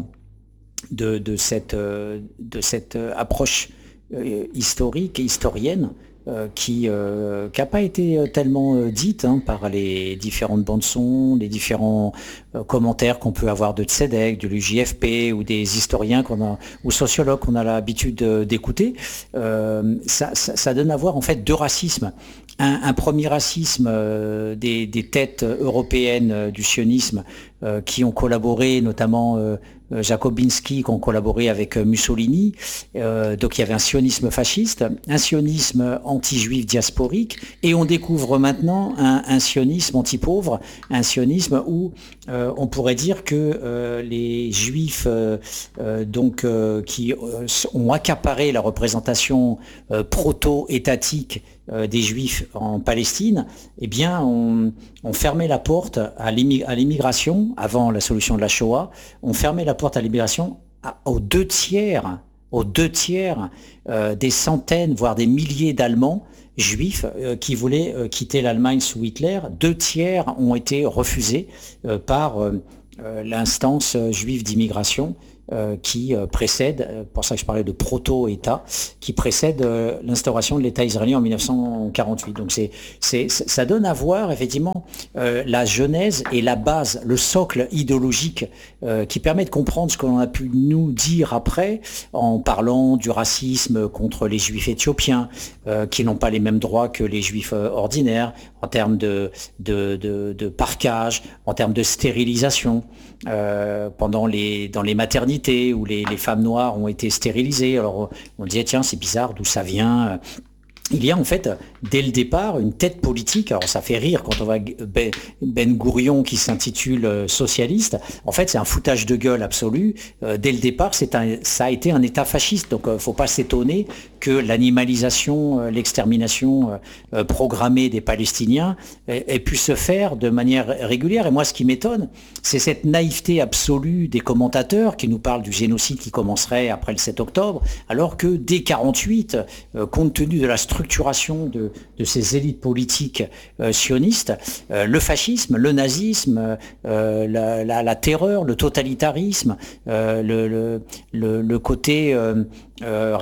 A: de, de, cette, de cette approche historique et historienne euh, qui euh, n'a pas été tellement euh, dite hein, par les différentes bandes-son, les différents euh, commentaires qu'on peut avoir de Tzedek, de l'U J F P ou des historiens qu'on a, ou sociologues qu'on a l'habitude d'écouter. Euh, ça, ça, ça donne à voir en fait deux racismes. Un, un premier racisme euh, des, des têtes européennes euh, du sionisme euh, qui ont collaboré, notamment euh, Jakobiński, qui ont collaboré avec Mussolini. Euh, donc il y avait un sionisme fasciste, un sionisme anti-juif diasporique, et on découvre maintenant un, un sionisme anti-pauvre, un sionisme où euh, on pourrait dire que euh, les juifs euh, euh, donc euh, qui euh, ont accaparé la représentation euh, proto-étatique euh, des juifs en Palestine, eh bien on, on fermait la porte à l'immigration avant la solution de la Shoah, on fermait la porte à l'immigration aux deux tiers, aux deux tiers euh, des centaines, voire des milliers d'Allemands juifs euh, qui voulaient euh, quitter l'Allemagne sous Hitler. Deux tiers ont été refusés euh, par euh, euh, l'instance juive d'immigration euh, qui euh, précède, euh, pour ça que je parlais de proto-État, qui précède euh, l'instauration de l'État israélien en mille neuf cent quarante-huit. Donc c'est, c'est, ça donne à voir effectivement euh, la genèse et la base, le socle idéologique euh, qui permet de comprendre ce que l'on a pu nous dire après en parlant du racisme contre les juifs éthiopiens euh, qui n'ont pas les mêmes droits que les juifs euh, ordinaires en termes de, de, de, de parquage, en termes de stérilisation euh, pendant les, dans les maternités où les, les femmes noires ont été stérilisées. Alors on disait tiens c'est bizarre d'où ça vient. Il y a en fait, dès le départ, une tête politique. Alors ça fait rire quand on voit Ben, Ben Gourion qui s'intitule socialiste. En fait, c'est un foutage de gueule absolu. Euh, dès le départ, c'est un, ça a été un État fasciste. Donc, euh, faut pas s'étonner que l'animalisation, euh, l'extermination euh, programmée des Palestiniens ait, ait pu se faire de manière régulière. Et moi, ce qui m'étonne, c'est cette naïveté absolue des commentateurs qui nous parlent du génocide qui commencerait après le sept octobre, alors que dès quarante-huit, euh, compte tenu de la structuration de, de ces élites politiques euh, sionistes, euh, le fascisme, le nazisme, euh, la, la, la terreur, le totalitarisme, euh, le, le, le, le côté euh, euh,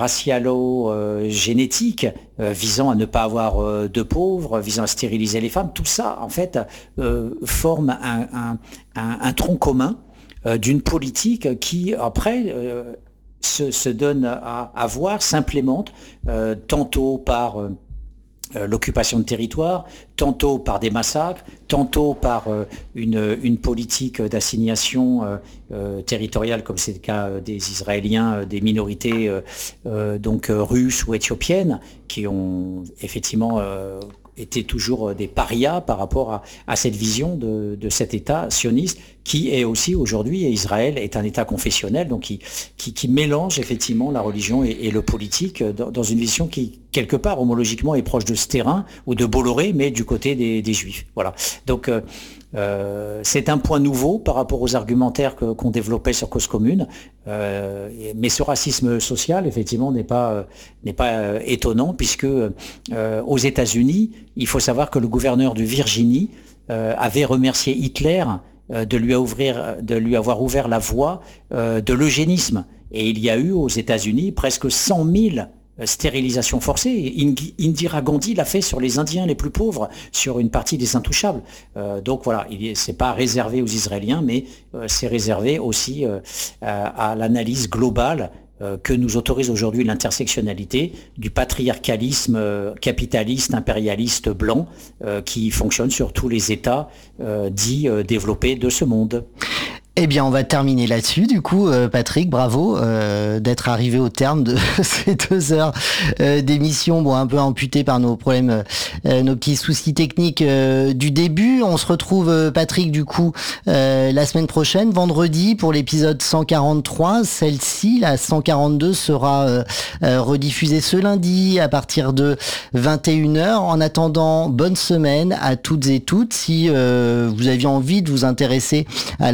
A: racialo-génétique euh, visant à ne pas avoir euh, de pauvres, visant à stériliser les femmes, tout ça en fait euh, forme un, un, un, un tronc commun euh, d'une politique qui après euh, Se, se donne à, à voir, s'implémente, euh, tantôt par euh, euh, l'occupation de territoire, tantôt par des massacres, tantôt par euh, une, une politique d'assignation euh, euh, territoriale, comme c'est le cas euh, des Israéliens, euh, des minorités euh, euh, donc euh, russes ou éthiopiennes, qui ont effectivement euh, étaient toujours des parias par rapport à, à cette vision de, de cet État sioniste qui est aussi aujourd'hui, Israël est un État confessionnel, donc qui, qui, qui mélange effectivement la religion et, et le politique dans, dans une vision qui, quelque part, homologiquement, est proche de Stérin ou de Bolloré, mais du côté des, des Juifs. Voilà. Donc, euh, euh, c'est un point nouveau par rapport aux argumentaires que, qu'on développait sur Cause Commune, euh, mais ce racisme social, effectivement, n'est pas, euh, n'est pas euh, étonnant, puisque euh, aux États-Unis, il faut savoir que le gouverneur de Virginie euh, avait remercié Hitler de lui, ouvrir, de lui avoir ouvert la voie euh, de l'eugénisme. Et il y a eu aux États-Unis presque cent mille stérilisations forcées. Indira Gandhi l'a fait sur les Indiens les plus pauvres, sur une partie des Intouchables. Euh, donc voilà, c'est pas réservé aux Israéliens, mais euh, c'est réservé aussi euh, à, à l'analyse globale que nous autorise aujourd'hui l'intersectionnalité du patriarcalisme capitaliste, impérialiste blanc euh, qui fonctionne sur tous les États euh, dits euh, développés de ce monde.
B: Eh bien, on va terminer là-dessus. Du coup, euh, Patrick, bravo euh, d'être arrivé au terme de ces deux heures euh, d'émission, bon, un peu amputées par nos problèmes, euh, nos petits soucis techniques euh, du début. On se retrouve, euh, Patrick, du coup, euh, la semaine prochaine, vendredi, pour l'épisode cent quarante-trois. Celle-ci, la cent quarante-deux, sera euh, euh, rediffusée ce lundi à partir de vingt et une heures. En attendant, bonne semaine à toutes et toutes. Si euh, vous aviez envie de vous intéresser à la vie des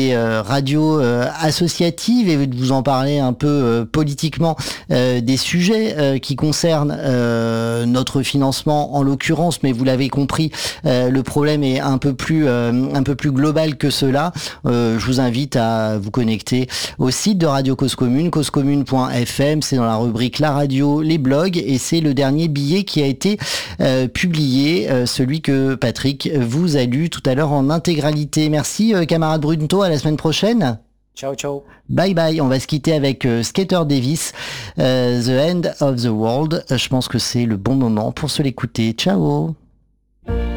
B: des euh, radios euh, associatives et de vous en parler un peu euh, politiquement euh, des sujets euh, qui concernent euh, notre financement en l'occurrence, mais vous l'avez compris, euh, le problème est un peu plus euh, un peu plus global que cela. Euh, je vous invite à vous connecter au site de Radio Cause Commune, cause commune point f m, c'est dans la rubrique La Radio, les blogs, et c'est le dernier billet qui a été euh, publié, euh, celui que Patrick vous a lu tout à l'heure en intégralité. Merci euh, camarade Brunto, à la semaine prochaine.
A: Ciao, ciao.
B: Bye bye, on va se quitter avec euh, Skater Davis, euh, The End of the World. Euh, je pense que c'est le bon moment pour se l'écouter. Ciao.